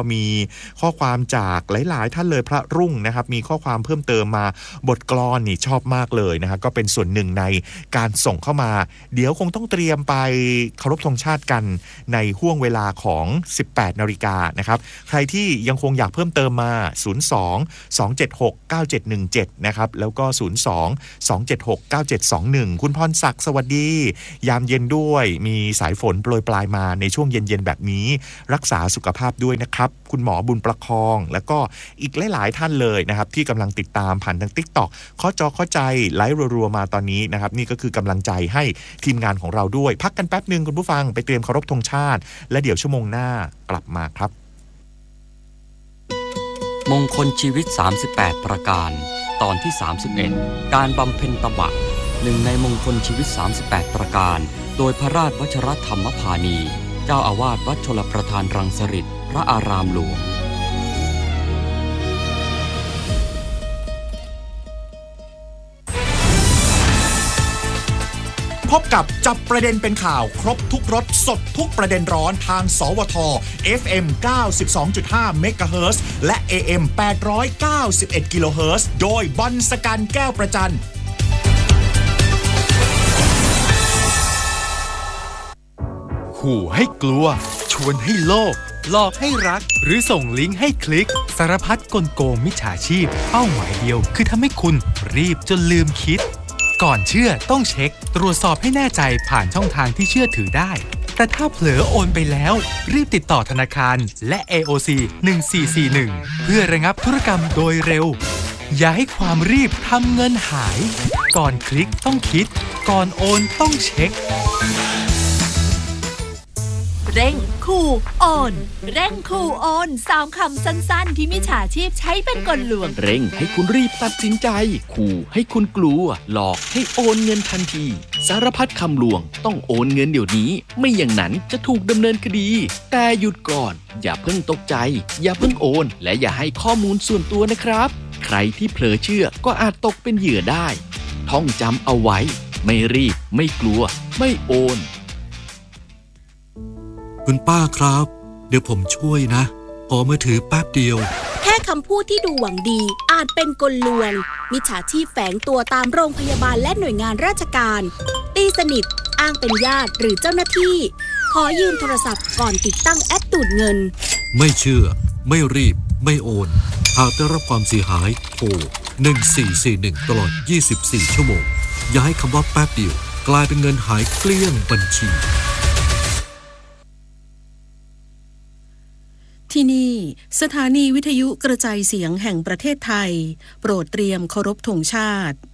Speaker 1: มีข้อความจากหลายๆท่านเลยพระรุ่งนะครับมีข้อความเพิ่มเติมมาบทกลอนนี่ชอบมากเลยนะครับก็เป็นส่วนหนึ่งในการส่งเข้ามาเดี๋ยวคงต้องเตรียมไปเคารพธงชาติกันในห่วงเวลาของ 18 นาฬิกานะครับใครที่ยังคงอยากเพิ่มเติมมา02-276-9717นะครับแล้วก็02-276-9721คุณพรศักดิ์สวัสดียามเย็นด้วยมีสายฝนโปรยปลายมาในช่วงเย็นๆแบบนี้รักษาสุขภาพด้วยนะครับคุณหมอบุญประคองแล้วก็อีกหลายๆท่านเลยนะครับที่กำลังติดตามผ่านทาง TikTok ข้อจอเข้าใจไลฟ์รัวๆมาตอนนี้นะครับนี่ก็คือกำลังใจให้ทีมงานของเราด้วยพักกันแป๊บนึงคุณผู้ฟังไปเตรียมเคารพธงชาติและเดี๋ยวชั่วโมงหน้ากลับมาครับ
Speaker 8: มงคลชีวิต38ประการตอนที่31การบำเพ็ญตบะหนึ่งในมงคลชีวิต38ประการโดยพระราชวชรธรรมพานีเจ้าอาวาสวัดชลประทานรังสฤษฎ์พระอารามหลวง
Speaker 9: พบกับจับประเด็นเป็นข่าวครบทุกรสสดทุกประเด็นร้อนทางสวท FM 92.5 MHz และ AM 891 kHz โดยบอลสกันแก้วประจัน
Speaker 5: ขู่ให้กลัวชวนให้โลภหลอกให้รักหรือส่งลิงก์ให้คลิกสารพัดกลโกงมิจฉาชีพเป้าหมายเดียวคือทำให้คุณรีบจนลืมคิดก่อนเชื่อต้องเช็คตรวจสอบให้แน่ใจผ่านช่องทางที่เชื่อถือได้แต่ถ้าเผลอโอนไปแล้วรีบติดต่อธนาคารและ AOC 1441เพื่อระงับธุรกรรมโดยเร็วอย่าให้ความรีบทำเงินหายก่อนคลิกต้องคิดก่อนโอนต้องเช็ค
Speaker 3: เร่งขู่โอนเร่งขู่โอน3คำสั้นๆที่มิจฉาชีพใช้เป็นกลลวง
Speaker 4: เร่งให้คุณรีบตัดสินใจขู่ให้คุณกลัวหลอกให้โอนเงินทันทีสารพัดคำลวงต้องโอนเงินเดี๋ยวนี้ไม่อย่างนั้นจะถูกดำเนินคดีแต่หยุดก่อนอย่าเพิ่งตกใจอย่าเพิ่งโอนและอย่าให้ข้อมูลส่วนตัวนะครับใครที่เผลอเชื่อก็อาจตกเป็นเหยื่อได้ท่องจำเอาไว้ไม่รีบไม่กลัวไม่โอน
Speaker 2: คุณป้าครับเดี๋ยวผมช่วยนะขอมือถือแป๊บเดียว
Speaker 3: แค่คำพูดที่ดูหวังดีอาจเป็นกลลวงมิจฉาชีพแฝงตัวตามโรงพยาบาลและหน่วยงานราชการตีสนิทอ้างเป็นญาติหรือเจ้าหน้าที่ขอยืมโทรศัพท์ก่อนติดตั้งแอปดูดเงิน
Speaker 2: ไม่เชื่อไม่รีบไม่โอนหากได้รับความเสียหายโทร1441ตลอด24ชั่วโมงอย่าให้คำว่าแป๊บเดียวกลายเป็นเงินหายเกลี้ยงบัญชี
Speaker 10: ที่นี่สถานีวิทยุกระจายเสียงแห่งประเทศไทยโปรดเตรียมเคารพธงชาติ